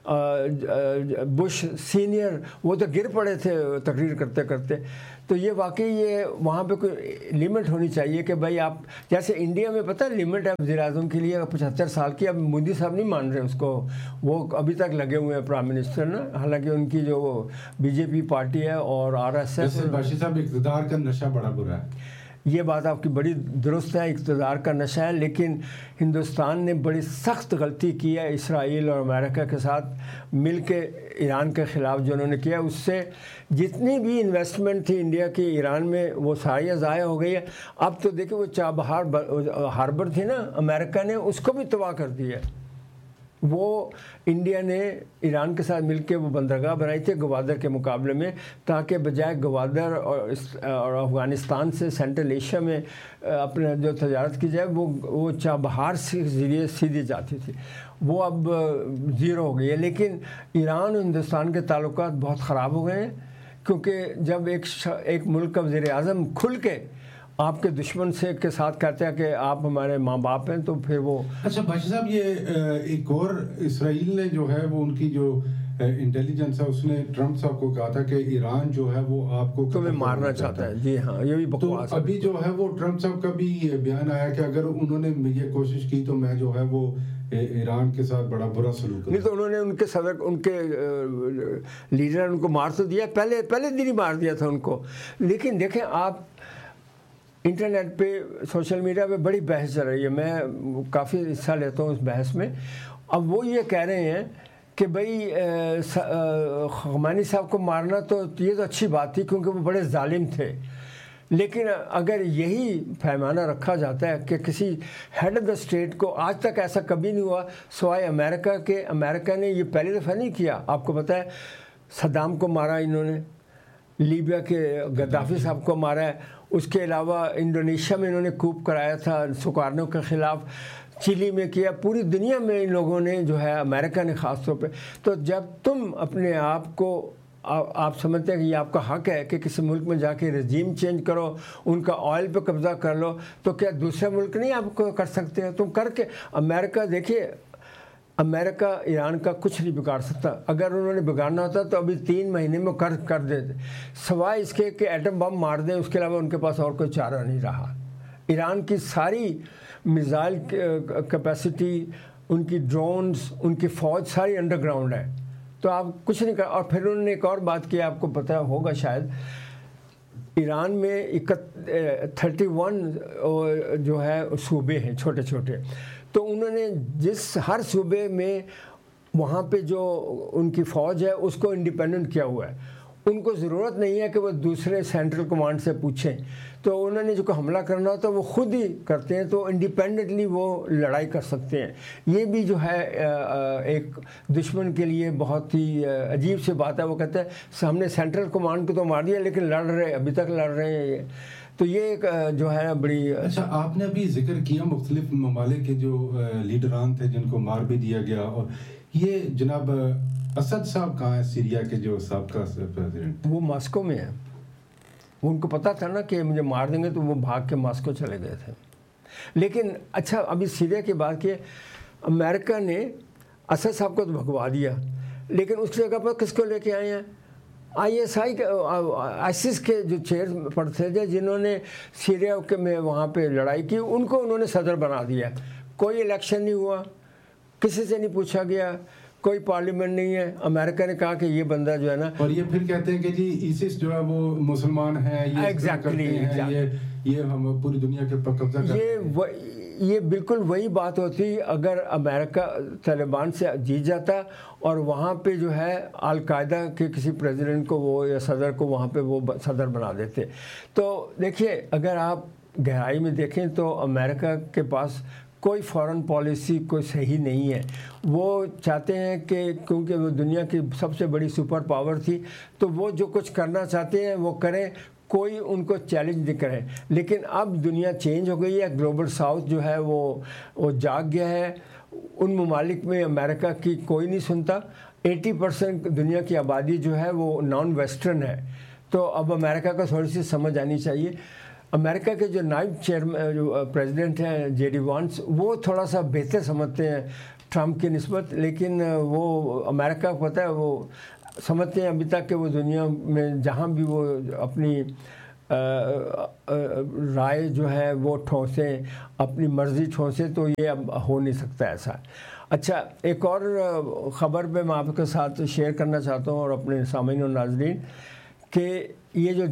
بش سینئر وہ تو گر پڑے تھے تقریر کرتے کرتے. تو یہ واقعی یہ وہاں پہ کوئی لمٹ ہونی چاہیے کہ بھائی آپ جیسے انڈیا میں پتہ ہے لمٹ ہے وزیر اعظم کے لیے پچہتر سال کی. اب مودی صاحب نہیں مان رہے اس کو، وہ ابھی تک لگے ہوئے ہیں پرائم منسٹر نا، حالانکہ ان کی جو بی جے پی پارٹی ہے اور آر ایس ایس. باشی صاحب اقتدار کا نشہ بڑا برا ہے. یہ بات آپ کی بڑی درست ہے، اقتدار کا نشہ ہے، لیکن ہندوستان نے بڑی سخت غلطی کی ہے اسرائیل اور امریکہ کے ساتھ مل کے ایران کے خلاف جو انہوں نے کیا. اس سے جتنی بھی انویسٹمنٹ تھی انڈیا کی ایران میں وہ ساری ضائع ہو گئی ہے. اب تو دیکھیں وہ چابہار ہاربر تھی نا، امریکہ نے اس کو بھی تباہ کر دیا. وہ انڈیا نے ایران کے ساتھ مل کے وہ بندرگاہ بنائی تھی گوادر کے مقابلے میں، تاکہ بجائے گوادر اور اور افغانستان سے سینٹرل ایشیا میں اپنے جو تجارت کی جائے وہ وہ چابہار سے ذریعے سیدھی جاتی تھی. وہ اب زیرو ہو گئی ہے. لیکن ایران اور ہندوستان کے تعلقات بہت خراب ہو گئے ہیں، کیونکہ جب ایک ایک ملک کا وزیر اعظم کھل کے آپ کے دشمن سے کے ساتھ کہتے ہیں کہ آپ ہمارے ماں باپ ہیں، تو پھر وہ اچھا باشی صاحب یہ ایک اور اسرائیل نے جو ہے وہ ان کی جو انٹیلیجنس ہے اس نے ٹرمپ صاحب کو کہا تھا کہ ایران جو ہے وہ آپ کو تمہیں مارنا چاہتا ہے. جی ہاں، یہ بھی بکواس ہے. تو ابھی جو ہے وہ ٹرمپ صاحب کا بھی بیان آیا کہ اگر انہوں نے یہ کوشش کی تو میں جو ہے وہ ایران کے ساتھ بڑا برا سلوک کروں. نہیں تو انہوں نے ان کے صدر ان کے لیڈر ان کو مار تو دیا، پہلے پہلے دن ہی مار دیا تھا ان کو. لیکن دیکھیں آپ انٹرنیٹ پہ سوشل میڈیا پہ بڑی بحث چل رہی ہے، میں کافی حصہ لیتا ہوں اس بحث میں. اب وہ یہ کہہ رہے ہیں کہ بھائی خمینی صاحب کو مارنا تو یہ تو اچھی بات تھی کیونکہ وہ بڑے ظالم تھے، لیکن اگر یہی پیمانہ رکھا جاتا ہے کہ کسی ہیڈ آف دا اسٹیٹ کو، آج تک ایسا کبھی نہیں ہوا سوائے امریکہ کے، امریکہ نے یہ پہلی دفعہ نہیں کیا. آپ کو پتہ ہے صدام کو مارا انہوں نے، لیبیا کے گدافی صاحب کو مارا ہے، اس کے علاوہ انڈونیشیا میں انہوں نے کوپ کرایا تھا سکارنو کے خلاف، چلی میں کیا، پوری دنیا میں ان لوگوں نے جو ہے، امریکہ نے خاص طور پہ. تو جب تم اپنے آپ کو آپ سمجھتے ہیں کہ یہ آپ کا حق ہے کہ کسی ملک میں جا کے رجیم چینج کرو، ان کا آئل پہ قبضہ کر لو، تو کیا دوسرے ملک نہیں آپ کو کر سکتے ہیں؟ تم کر کے امریکہ دیکھیے، امریکہ ایران کا کچھ نہیں بگاڑ سکتا. اگر انہوں نے بگاڑنا ہوتا تو ابھی تین مہینے میں کر کر دیتے، سوائے اس کے کہ ایٹم بم مار دیں، اس کے علاوہ ان کے پاس اور کوئی چارہ نہیں رہا. ایران کی ساری میزائل کیپیسٹی، ان کی ڈرونز، ان کی فوج ساری انڈر گراؤنڈ ہے، تو آپ کچھ نہیں کر. اور پھر انہوں نے ایک اور بات کی، آپ کو پتہ ہوگا شاید، ایران میں تھرٹی ون جو ہے صوبے ہیں چھوٹے چھوٹے، تو انہوں نے جس ہر صوبے میں وہاں پہ جو ان کی فوج ہے اس کو انڈیپینڈنٹ کیا ہوا ہے. ان کو ضرورت نہیں ہے کہ وہ دوسرے سینٹرل کمانڈ سے پوچھیں، تو انہوں نے جو کو حملہ کرنا ہوتا ہے وہ خود ہی کرتے ہیں، تو انڈیپینڈنٹلی وہ لڑائی کر سکتے ہیں. یہ بھی جو ہے ایک دشمن کے لیے بہت ہی عجیب سی بات ہے. وہ کہتے ہیں ہم نے سینٹرل کمانڈ کو تو مار دیا لیکن لڑ رہے ابھی تک لڑ رہے ہیں. یہ تو یہ ایک جو ہے بڑی. اچھا آپ نے ابھی ذکر کیا مختلف ممالک کے جو لیڈران تھے جن کو مار بھی دیا گیا، اور یہ جناب اسد صاحب کہاں ہیں سیریا کے جو سابقہ پریزیڈنٹ؟ وہ ماسکو میں ہیں. ان کو پتہ تھا نا کہ مجھے مار دیں گے تو وہ بھاگ کے ماسکو چلے گئے تھے. لیکن اچھا ابھی سیریا کی بات کی، امریکہ نے اسد صاحب کو تو بھگوا دیا، لیکن اس جگہ پر کس کو لے کے آئے ہیں؟ آئی ایس آئی کے آئسس کے جو چیئر پرسن تھے جنہوں نے سیریا کے میں وہاں پہ لڑائی کی، ان کو انہوں نے صدر بنا دیا. کوئی الیکشن نہیں ہوا، کسی سے نہیں پوچھا گیا، کوئی پارلیمنٹ نہیں ہے. امریکہ نے کہا کہ یہ بندہ جو ہے نا، اور یہ پھر کہتے ہیں کہ جی ایسس جو ہے وہ مسلمان ہیں، یہ یہ ہم پوری دنیا کے پر قبضہ کرتے ہیں. یہ بالکل وہی بات ہوتی اگر امریکہ طالبان سے جیت جاتا اور وہاں پہ جو ہے القاعدہ کے کسی پریزیڈنٹ کو وہ یا صدر کو وہاں پہ وہ صدر بنا دیتے. تو دیکھیے اگر آپ गहराई में देखें तो अमेरिका के पास कोई फॉरेन पॉलिसी कोई सही नहीं है। वो चाहते हैं कि क्योंकि वो दुनिया की सबसे बड़ी सुपर पावर थी तो वो जो कुछ करना चाहते हैं वो करें, कोई उनको चैलेंज नहीं करे। लेकिन अब दुनिया चेंज हो गई है, ग्लोबल साउथ जो है वो वो जाग गया है। उन ममालिक में अमेरिका की कोई नहीं सुनता। अस्सी परसेंट दुनिया की आबादी जो है वो नॉन वेस्टर्न है। तो अब अमेरिका को थोड़ी सी समझ आनी चाहिए। अमेरिका के जो नायब चेयरमैन जो प्रेसिडेंट हैं जे डी वांस, वो थोड़ा सा बेहतर समझते हैं ट्रम्प की निस्बत, लेकिन वो अमेरिका को पता है, वो समझते हैं अभी तक कि वो दुनिया में जहाँ भी वो अपनी राय जो है वो ठोंसें, अपनी मर्ज़ी ठोंसें, तो ये अब हो नहीं सकता ऐसा। अच्छा, एक और ख़बर पे मैं आपके साथ शेयर करना चाहता हूँ और अपने सामीन और नाज़रीन, कि ये जो